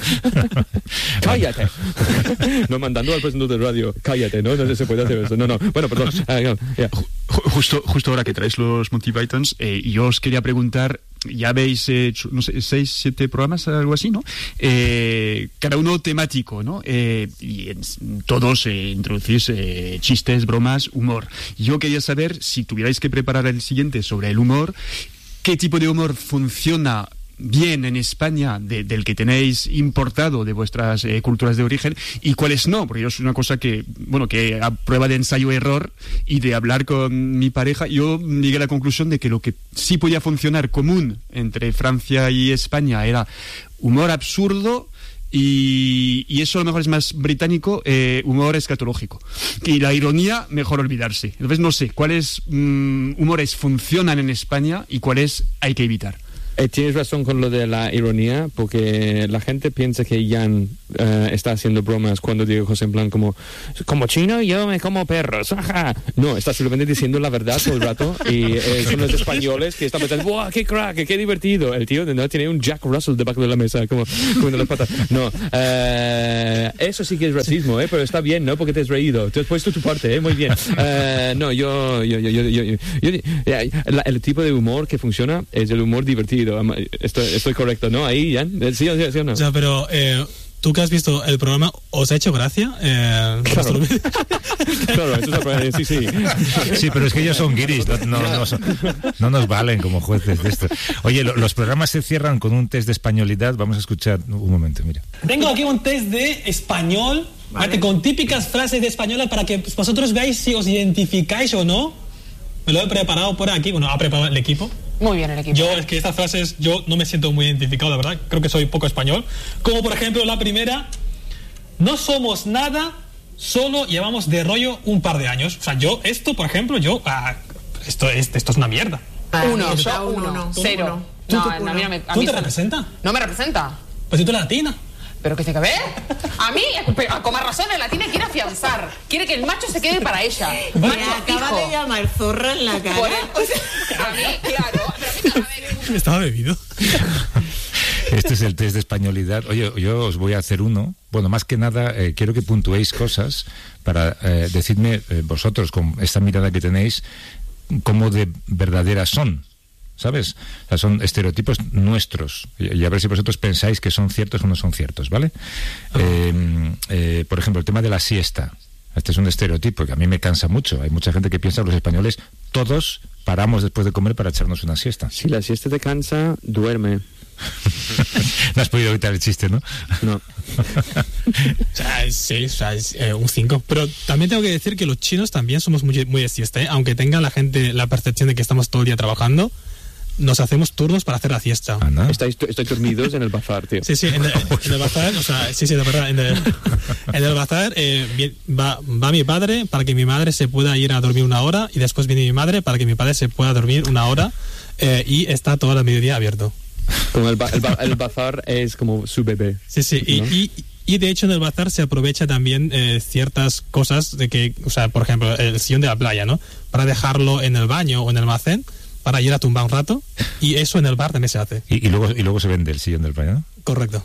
Cállate. No, mandando al presentador de radio, cállate, ¿no? No se puede hacer eso. No, no. Bueno, perdón. Uh, yeah. Justo, justo ahora que traéis los Monty Pythons, eh, yo os quería preguntar, ya habéis hecho, no sé, seis, siete programas, algo así, ¿no? Eh, cada uno temático, ¿no? Eh, y en todos eh, introducís eh, chistes, bromas, humor. Yo quería saber, si tuvierais que preparar el siguiente sobre el humor, ¿qué tipo de humor funciona bien en España de, del que tenéis importado de vuestras eh, culturas de origen y cuáles no? Porque yo es una cosa que, bueno, que a prueba de ensayo-error y de hablar con mi pareja, yo llegué a la conclusión de que lo que sí podía funcionar común entre Francia y España era humor absurdo. Y, y eso a lo mejor es más británico, eh, humor escatológico. Y la ironía, mejor olvidarse. Entonces no sé, ¿cuáles mm, humores funcionan en España y cuáles hay que evitar? Eh, tienes razón con lo de la ironía, porque la gente piensa que Jan uh, está haciendo bromas cuando digo cosas en plan como como chino yo me como perros. Ajá. No, está simplemente diciendo la verdad todo el rato y eh, son los españoles que están pensando ¡wow, qué crack, qué divertido! El tío no tiene un Jack Russell debajo de la mesa como comiendo las patas. No, uh, eso sí que es racismo, ¿eh? Pero está bien, ¿no? Porque te has reído, te has puesto tu parte, ¿eh? Muy bien. Uh, no, yo, yo, yo, yo, yo, yo, yo la, el tipo de humor que funciona es el humor divertido. Estoy, estoy correcto, ¿no? Ahí, Jan. ¿Sí, sí, sí o no? O sea, pero eh, tú que has visto el programa, ¿os ha hecho gracia? Eh, claro. Claro, eso es, sí, sí. Sí, pero es que ellos son guiris, no, no, no, no nos valen como jueces de esto. Oye, lo, los programas se cierran con un test de españolidad. Vamos a escuchar un momento, mira. Tengo aquí un test de español, vale, con típicas frases de española para que vosotros veáis si os identificáis o no. me lo he preparado por aquí. Bueno, ha preparado el equipo. Muy bien el equipo. Yo, es que estas frases, yo no me siento muy identificado, la verdad. Creo que soy poco español. Como por ejemplo la primera, no somos nada, solo llevamos de rollo un par de años. O sea, yo, esto, por ejemplo, yo, ah, esto, es, esto es una mierda. Uno, yo uno, uno. Cero. ¿Tú, No, tú, a mí no me, a ¿tú mí te se- representa? No me representa. Pues si tú eres latina. Pero que se que ver. A mí, pero, con más razón, la latina quiere afianzar. Quiere que el macho se quede para ella. Me Macho acaba fijo. de llamar zorra en la cara. Por él, o sea, a mí, claro. Pero a mí, a ver, Estaba bebido. Este es el test de españolidad. Oye, yo os voy a hacer uno. Bueno, más que nada, eh, quiero que puntuéis cosas para eh, decirme eh, vosotros, con esta mirada que tenéis, cómo de verdaderas son. ¿Sabes? O sea, son estereotipos nuestros. Y, y a ver si vosotros pensáis que son ciertos o no son ciertos, ¿vale? Eh, eh, por ejemplo, el tema de la siesta. Este es un estereotipo que a mí me cansa mucho. Hay mucha gente que piensa que los españoles todos paramos después de comer para echarnos una siesta. Si la siesta te cansa, duerme. No has podido evitar el chiste, ¿no? No. O sea, es- sí, o sea, es eh, un cinco. Pero también tengo que decir que los chinos también somos muy, muy de siesta, ¿eh? Aunque tenga la gente la percepción de que estamos todo el día trabajando, nos hacemos turnos para hacer la siesta. Anda. Estáis, estáis dormidos en el bazar, tío. Sí, sí, en el, en el bazar, o sea, sí, sí, de verdad, en el, en el bazar eh, vi- va, va mi padre para que mi madre se pueda ir a dormir una hora y después viene mi madre para que mi padre se pueda dormir una hora eh, y está todo el mediodía abierto. Como el, ba- el, ba- el bazar es como su bebé. Sí, sí, y, ¿No? y, y de hecho en el bazar se aprovecha también eh, ciertas cosas de que, o sea, por ejemplo, el sillón de la playa, ¿no? Para dejarlo en el baño o en el almacén para ir a tumbar un rato y eso en el bar también se hace. Y, y luego y luego se vende el sillón del baño, ¿no? Correcto.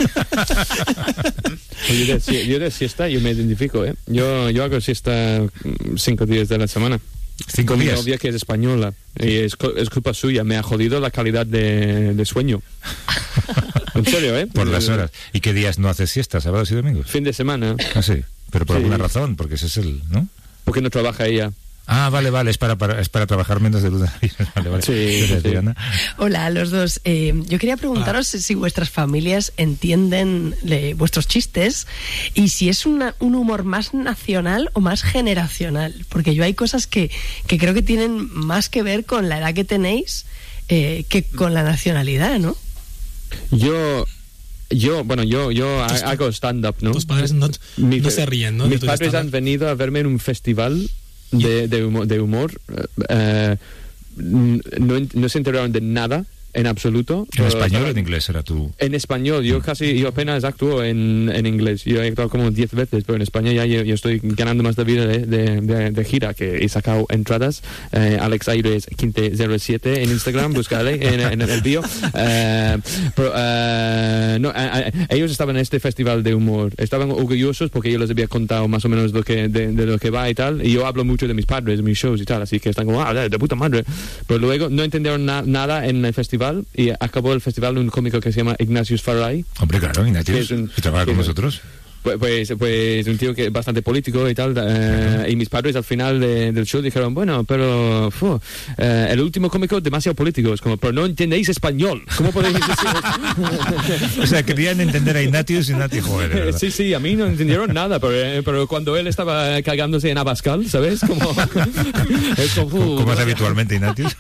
Yo de, si- yo de siesta, yo me identifico, ¿eh? Yo, yo hago siesta mm, cinco días de la semana. Cinco Con mi días. novia que es española y es, co- es culpa suya, me ha jodido la calidad de, de sueño. En serio, ¿eh? Por las horas. ¿Y qué días no haces siesta? ¿Sábados y domingos? Fin de semana, Ah, sí. Pero por Sí. alguna razón, porque ese es el, ¿no? porque no trabaja ella. Ah, vale, vale, es para, para, es para trabajar menos de lunes a viernes. Vale, vale. Sí, Gracias, sí. Diana. Hola a los dos. Eh, yo quería preguntaros si vuestras familias entienden le- vuestros chistes y si es una- un humor más nacional o más generacional. Porque yo hay cosas que, que creo que tienen más que ver con la edad que tenéis eh, que con la nacionalidad, ¿no? Yo, yo, bueno, yo, yo ha- Tus- hago stand-up, ¿no? Tus padres no, Mi- no se ríen, ¿no? de Mis tu padres stand-up. han venido a verme en un festival de, de humor. De humor. eh, no, no se enteraron de nada en absoluto. ¿En pero- español o en inglés era tu...? En español, yo casi, yo apenas actúo en, en inglés. Yo he actuado como diez veces, pero en español ya yo, yo estoy ganando más de vida de, de, de- de gira, que he sacado entradas. Eh, Alex Aires quince cero siete en Instagram, buscadle en, en el bio. Eh, pero, eh, no, eh, eh, ellos estaban en este festival de humor. Estaban orgullosos porque yo les había contado más o menos lo que, de, de lo que va y tal. Y yo hablo mucho de mis padres, de mis shows y tal, así que están como, ah, de, de puta madre. Pero luego no entendieron na- nada en el festival y acabó el festival un cómico que se llama Ignatius Farray. Hombre, claro, Que Ignatius, es un- que trabaja que con es- nosotros. Pues, pues, pues un tío que es bastante político y tal. eh, y mis padres al final de- del show dijeron, bueno, pero fu, eh, el último cómico demasiado político. Es como, pero no entendéis español. ¿Cómo podéis decir O sea, querían entender a Ignatius y Ignatius, joder, de verdad. Sí, sí, a mí no entendieron nada, pero, eh, pero cuando él estaba cagándose en Abascal, ¿sabes? Como, es como, fu, Como es habitualmente Ignatius.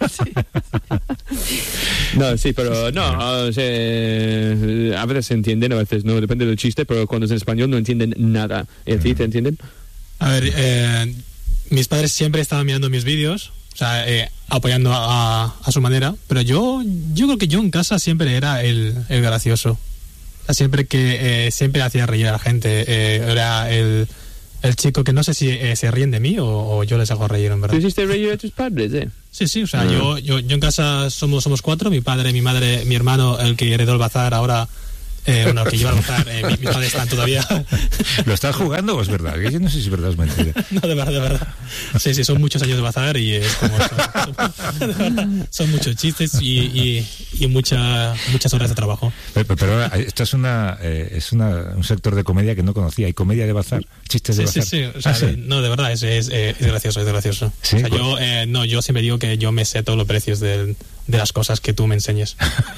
No, sí, pero no, o sea, a veces se entienden, a veces no, depende del chiste, pero cuando es en español no entienden nada. ¿Y a ti te entienden? A ver, eh, mis padres siempre estaban mirando mis vídeos, o sea, eh, apoyando a, a su manera, pero yo yo creo que yo en casa siempre era el, el gracioso. O sea, siempre que eh, siempre hacía reír a la gente, eh, era el, el chico que no sé si eh, se ríen de mí o, o yo les hago reír, en verdad. ¿Tú hiciste reír a tus padres, eh? Sí, sí, o sea, Ah. yo, yo, yo en casa somos, somos cuatro, mi padre, mi madre, mi hermano, el que heredó el bazar ahora, eh, bueno, el que lleva el bazar, eh, mi- mis padres están todavía. ¿Lo estás jugando o es verdad? Que yo no sé si es verdad o es mentira. No, de verdad, de verdad. Sí, sí, son muchos años de bazar y es como... Son, son- de verdad, son muchos chistes y, y, y mucha, muchas horas de trabajo. Pero, pero ahora, esto es una eh, es una, un sector de comedia que no conocía. ¿Hay comedia de bazar? ¿Chistes de sí, bazar? Sí, sí. O sea, ah, ¿sí? No, de verdad, es, es, es gracioso, es gracioso. ¿Sí? O sea, yo, eh, no, yo siempre digo que yo me sé todos los precios del, de las cosas que tú me enseñes.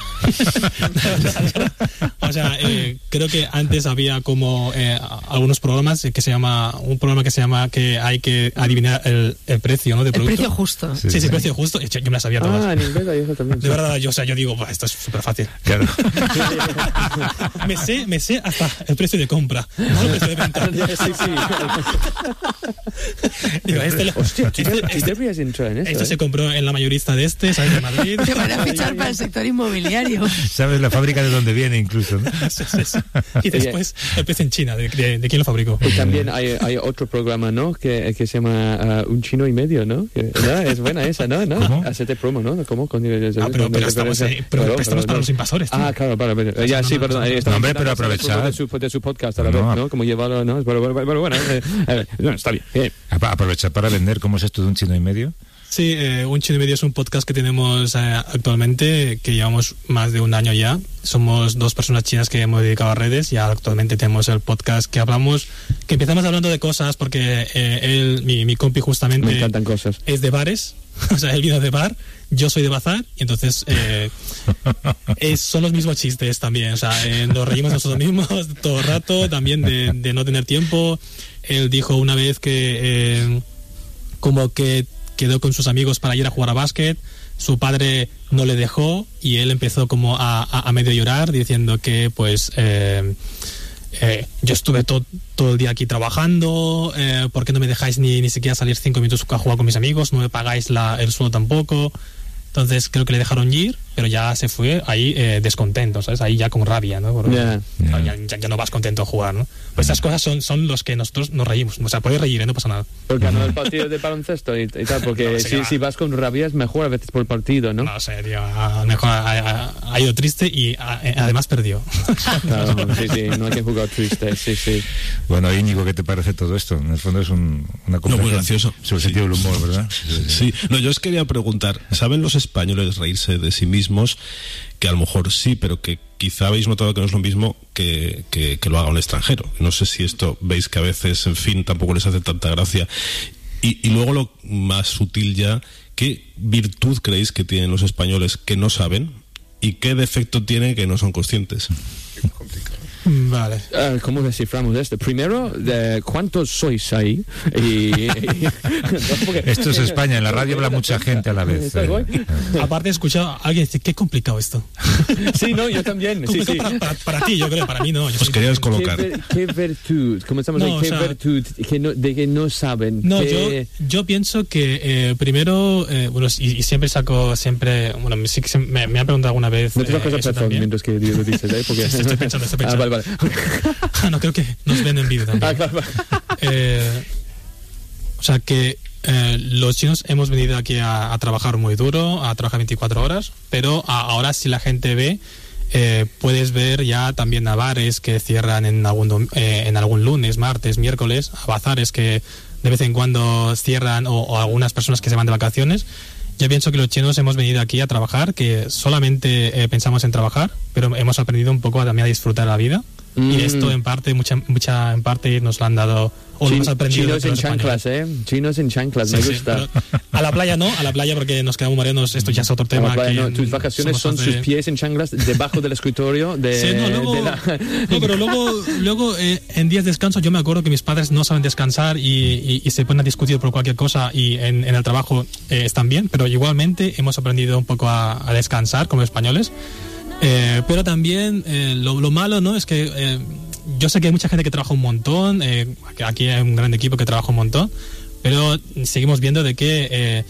O sea, eh, creo que antes había como eh, algunos programas que se llama, un programa que se llama que hay que adivinar el, el precio, ¿no? De el producto. precio justo. Sí, sí, sí, precio justo. Yo me la sabía todas. Ah, en inglés hay eso también. De verdad, yo, o sea, yo digo, bah, esto es súper fácil. Claro. me sé, me sé hasta el precio de compra, no el precio de venta. Sí, sí. Digo, este, lo- Hostia, tú este- tú este- deberías entrar en eso. esto ¿eh? se compró en la mayorista de este, ¿sabes? De Madrid. Te van a fichar para el sector inmobiliario. ¿Sabes la fábrica de dónde viene incluso? ¿no? Sí, sí, sí. Y después el precio en China, de, de, de quién lo fabricó. Y también hay, hay otro programa, ¿no? Que, que se llama uh, Un Chino y Medio, ¿no? Que, ¿no? Es buena esa, ¿no? ¿no? ¿Cómo? Hacete promo, ¿no? ¿Cómo? Con, Ah, pero, pero estamos, eh, pero, pero estamos para los invasores, tío. Ah, claro, para, para. Ya, no, sí, no, perdón. no, no, eh, estamos hombre, hablando pero aprovechad. de su, de su podcast a la No, vez, ¿no? Como llevarlo, ¿no? Pero, pero, pero bueno, eh, eh, no, está bien. bien. Apa- Aprovechar para vender. ¿Cómo es esto de un chino y medio? Sí, eh, Un Chino y Medio es un podcast que tenemos eh, actualmente, que llevamos más de un año ya. Somos dos personas chinas que hemos dedicado a redes y actualmente tenemos el podcast que hablamos, que empezamos hablando de cosas porque eh, él, mi, mi compi justamente Me encantan cosas. es de bares, o sea, él vino de bar, yo soy de bazar y entonces eh, es, son los mismos chistes también, o sea, eh, nos reímos nosotros mismos todo el rato, también de, de no tener tiempo. Él dijo una vez que eh, como que quedó con sus amigos para ir a jugar a básquet, su padre no le dejó y él empezó como a, a, a medio llorar diciendo que pues eh, eh, yo estuve to, todo el día aquí trabajando, eh, ¿por qué no me dejáis ni, ni siquiera salir cinco minutos a jugar con mis amigos? No me pagáis la, el sueldo tampoco. Entonces creo que le dejaron ir, pero ya se fue ahí eh, descontento, ¿sabes? Ahí ya con rabia, ¿no? Porque, Yeah. claro, ya, ya, ya no vas contento a jugar, ¿no? Pues esas cosas son, son los que nosotros nos reímos. O sea, puedes reír, ¿eh? No pasa nada. Porque ganó el partido de baloncesto y, y tal, porque No, sí, si, va. si vas con rabia es mejor a veces por el partido, ¿no? No sé, tío. A, mejor ha, ha- ha ido triste y a- eh, además perdió. Claro, sí, sí, no hay que jugar triste, sí, sí. Bueno, Íñigo, ¿qué te parece todo esto? En el fondo es un, una No, muy gracioso. sobre el Sí. sentido del humor, ¿verdad? Sí, no, yo os quería preguntar, ¿saben los españoles reírse de sí mismos? Que a lo mejor sí, pero que quizá habéis notado que no es lo mismo que, que, que lo haga un extranjero. No sé si esto veis que a veces, en fin, tampoco les hace tanta gracia. Y, y luego lo más sutil ya, ¿qué virtud creéis que tienen los españoles que no saben? ¿Y qué defecto tienen que no son conscientes? Vale. Uh, ¿Cómo desciframos esto? Primero, de ¿cuántos sois ahí? Y, y- porque- Esto es España, en la radio habla mucha gente a la vez. ¿Está guay? Aparte he escuchado a alguien decir, qué complicado esto. Sí, no, yo también. Sí, Complicado sí. Para, para, para ti, yo creo, para mí no. Yo Os soy- quería ¿Qué, descolocar. ver- qué virtud? Comenzamos No, ahí. o ¿Qué sea- virtud que no, de que no saben? No, ¿Qué- yo, yo pienso que eh, primero, eh, bueno, y, y siempre saco, siempre, bueno, me- sí que se- me, me han preguntado alguna vez. No te eh, toques el eso pezón también. mientras que lo dices, ¿eh? Porque... Sí, sí, estoy pensando, estoy Ah, pensando. vale, vale. Ah, no, creo que nos ven en vídeo también. Ah, claro, vale. Eh, o sea que eh, los chinos hemos venido aquí a, a trabajar muy duro, a trabajar veinticuatro horas, pero a- ahora si la gente ve, eh, puedes ver ya también a bares que cierran en algún, dom- eh, en algún lunes, martes, miércoles, a bazares que de vez en cuando cierran o, o algunas personas que se van de vacaciones. Yo pienso que los chinos hemos venido aquí a trabajar, que solamente eh, pensamos en trabajar, pero hemos aprendido un poco a, también a disfrutar la vida. Mm. Y esto en parte, mucha, mucha en parte nos lo han dado, o lo Chin- hemos aprendido. Chinos de en los españoles. chanclas, ¿eh? Chinos en chanclas, me Sí, sí, gusta. pero a la playa no, a la playa porque nos quedamos morenos, esto ya es otro A tema. la playa, que no, tus vacaciones somos son más de- sus pies en chanclas debajo del escritorio de, Sí, no, luego, de la... no, pero luego, luego eh, en días de descanso yo me acuerdo que mis padres no saben descansar y, y, y se ponen a discutir por cualquier cosa y en, en el trabajo eh, están bien, pero igualmente hemos aprendido un poco a, a descansar como españoles. Eh, pero también eh, lo, lo malo, ¿no? Es que eh, yo sé que hay mucha gente que trabaja un montón, eh, aquí hay un gran equipo que trabaja un montón, pero seguimos viendo de que eh,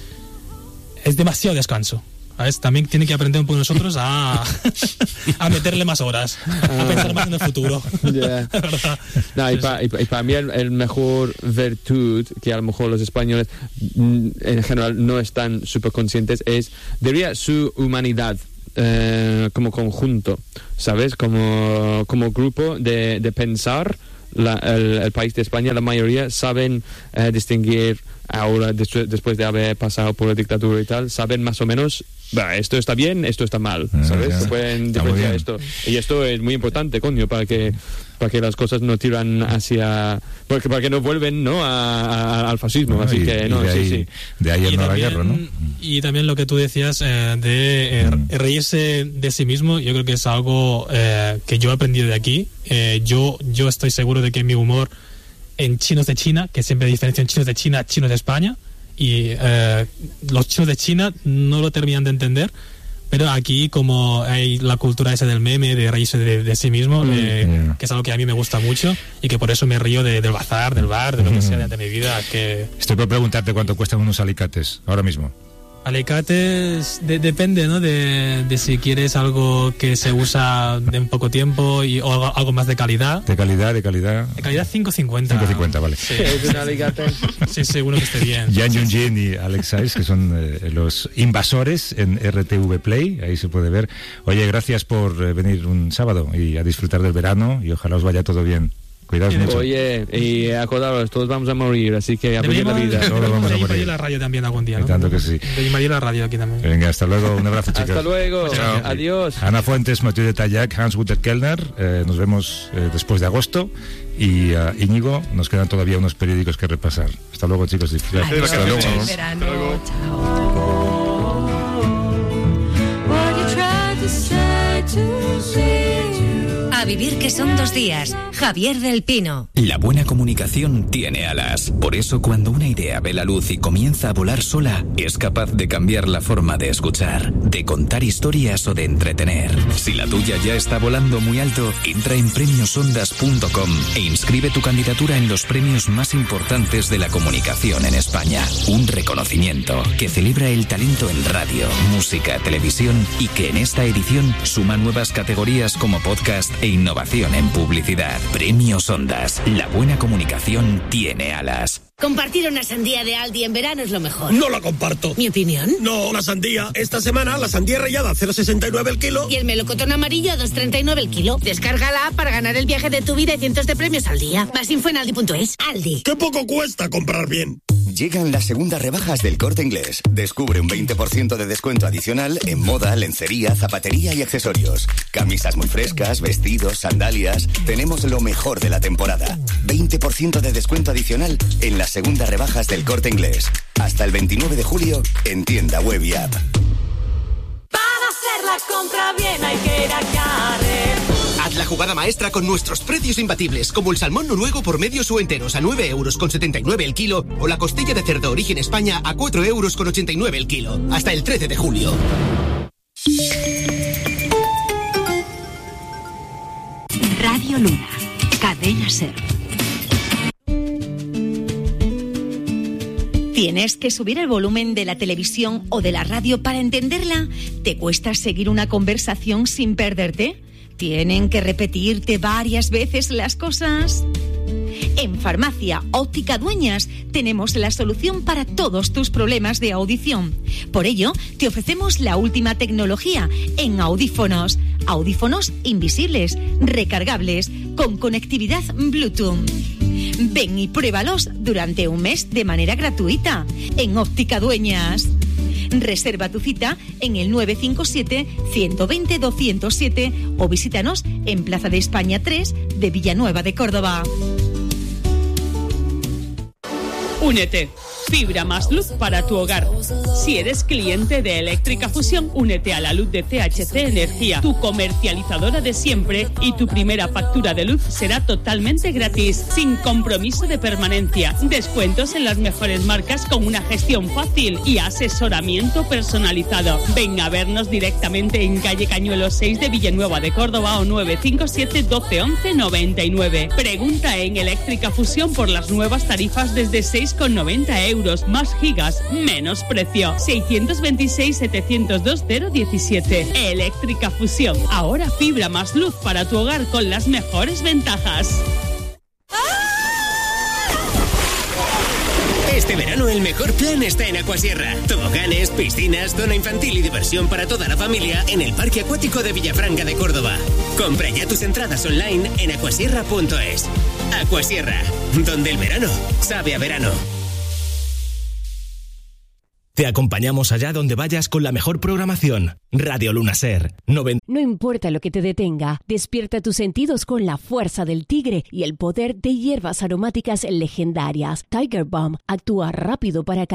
es demasiado descanso. ¿Sabes? También tiene que aprender un poco nosotros a, a meterle más horas, a pensar más en el futuro. Yeah. De verdad. No, y, Sí, pa- y pa- y para mí el, el mejor virtud que a lo mejor los españoles mm, en general no están súper conscientes es, diría, su humanidad. Eh, como conjunto, ¿sabes? Como, como grupo de, de pensar la- el, el país de España, la mayoría saben eh, distinguir ahora des- después de haber pasado por la dictadura y tal, saben más o menos, bah, esto está bien, esto está mal, ¿sabes? Se pueden diferenciar esto. Y esto es muy importante, coño, para que para que las cosas no tiran hacia... Porque, para que no vuelven, ¿no? A, a, al fascismo, no, así y, que no, y de ahí, sí, sí. De ahí el no a la guerra, ¿no? Y también lo que tú decías eh, de eh, mm. reírse de sí mismo, yo creo que es algo eh, que yo he aprendido de aquí. Eh, yo, yo estoy seguro de que mi humor en chinos de China, que siempre diferencian chinos de China, chinos de España, y eh, los chinos de China no lo terminan de entender, pero aquí como hay la cultura esa del meme, de reírse de, de sí mismo, mm, de, yeah. que es algo que a mí me gusta mucho y que por eso me río de, del bazar, del bar, de lo que sea de mi vida. Que... Estoy por preguntarte cuánto cuestan unos alicates ahora mismo. Alicates de, depende, ¿no? De, de si quieres algo que se usa en poco tiempo y, o algo, algo más de calidad. De calidad, de calidad. De calidad cinco cincuenta. cinco cincuenta, vale. Sí, es un alicate. Sí, seguro que esté bien. Jan Junjin y Alex Saiz, que son eh, los invasores en R T V Play, ahí se puede ver. Oye, gracias por eh, venir un sábado y a disfrutar del verano y ojalá os vaya todo bien. Cuidaos mucho. Oye, y acordaros, todos vamos a morir, así que apoyen la vida. Todos vamos a morir. Y la radio también algún día, ¿no? Tanto que sí. De la radio aquí también. Venga, hasta luego. Un abrazo, chicos. Hasta luego. Chao. Adiós. Ana Fuentes, Mathieu de Tallac, Hans-Guter Kellner. Eh, nos vemos eh, después de agosto. Y uh, Íñigo, nos quedan todavía unos periódicos que repasar. Hasta luego, chicos. Adiós. Hasta luego. Verano. Chao. A vivir que son dos días. Javier del Pino. La buena comunicación tiene alas. Por eso cuando una idea ve la luz y comienza a volar sola, es capaz de cambiar la forma de escuchar, de contar historias o de entretener. Si la tuya ya está volando muy alto, entra en premios ondas punto com e inscribe tu candidatura en los premios más importantes de la comunicación en España. Un reconocimiento que celebra el talento en radio, música, televisión y que en esta edición suma nuevas categorías como podcast e innovación en publicidad. Premios Ondas. La buena comunicación tiene alas. Compartir una sandía de Aldi en verano es lo mejor. No la comparto. ¿Mi opinión? No, la sandía. Esta semana la sandía rallada a cero coma sesenta y nueve el kilo. Y el melocotón amarillo a dos coma treinta y nueve el kilo. Descárgala para ganar el viaje de tu vida y cientos de premios al día. Más info en aldi punto es. Aldi. ¡Qué poco cuesta comprar bien! Llegan las segundas rebajas del Corte Inglés. Descubre un veinte por ciento de descuento adicional en moda, lencería, zapatería y accesorios. Camisas muy frescas, vestidos, sandalias. Tenemos lo mejor de la temporada. veinte por ciento de descuento adicional en las segundas rebajas del Corte Inglés. Hasta el veintinueve de julio en tienda web y app. Para hacer la compra bien hay que ir a Carrer. Haz la jugada maestra con nuestros precios imbatibles, como el salmón noruego por medios o enteros a nueve euros con setenta y nueve el kilo o la costilla de cerdo origen España a cuatro euros con ochenta y nueve el kilo. Hasta el trece de julio. Radio Luna, Cadena Ser. ¿Tienes que subir el volumen de la televisión o de la radio para entenderla? ¿Te cuesta seguir una conversación sin perderte? ¿Tienen que repetirte varias veces las cosas? En Farmacia Óptica Dueñas tenemos la solución para todos tus problemas de audición. Por ello, te ofrecemos la última tecnología en audífonos. Audífonos invisibles, recargables, con conectividad Bluetooth. Ven y pruébalos durante un mes de manera gratuita en Óptica Dueñas. Reserva tu cita en el nueve cinco siete, uno dos cero, dos cero siete o visítanos en Plaza de España tres de Villanueva de Córdoba. Únete. Fibra más luz para tu hogar. Si eres cliente de Eléctrica Fusión, únete a la luz de C H C Energía, tu comercializadora de siempre, y tu primera factura de luz será totalmente gratis, sin compromiso de permanencia. Descuentos en las mejores marcas con una gestión fácil y asesoramiento personalizado. Ven a vernos directamente en calle Cañuelos seis de Villanueva de Córdoba o nueve cinco siete, doce, once, noventa y nueve. Pregunta en Eléctrica Fusión por las nuevas tarifas desde seis con noventa euros. Más gigas, menos precio. seiscientos veintiséis, setecientos dos, cero diecisiete. Eléctrica Fusión. Ahora fibra más luz para tu hogar con las mejores ventajas. Este verano el mejor plan está en Aquasierra. Toboganes, piscinas, zona infantil y diversión para toda la familia en el Parque Acuático de Villafranca de Córdoba. Compra ya tus entradas online en aquasierra punto es. Aquasierra, donde el verano sabe a verano. Te acompañamos allá donde vayas con la mejor programación. Radio Luna Ser. noventa No importa lo que te detenga, despierta tus sentidos con la fuerza del tigre y el poder de hierbas aromáticas legendarias. Tiger Balm actúa rápido para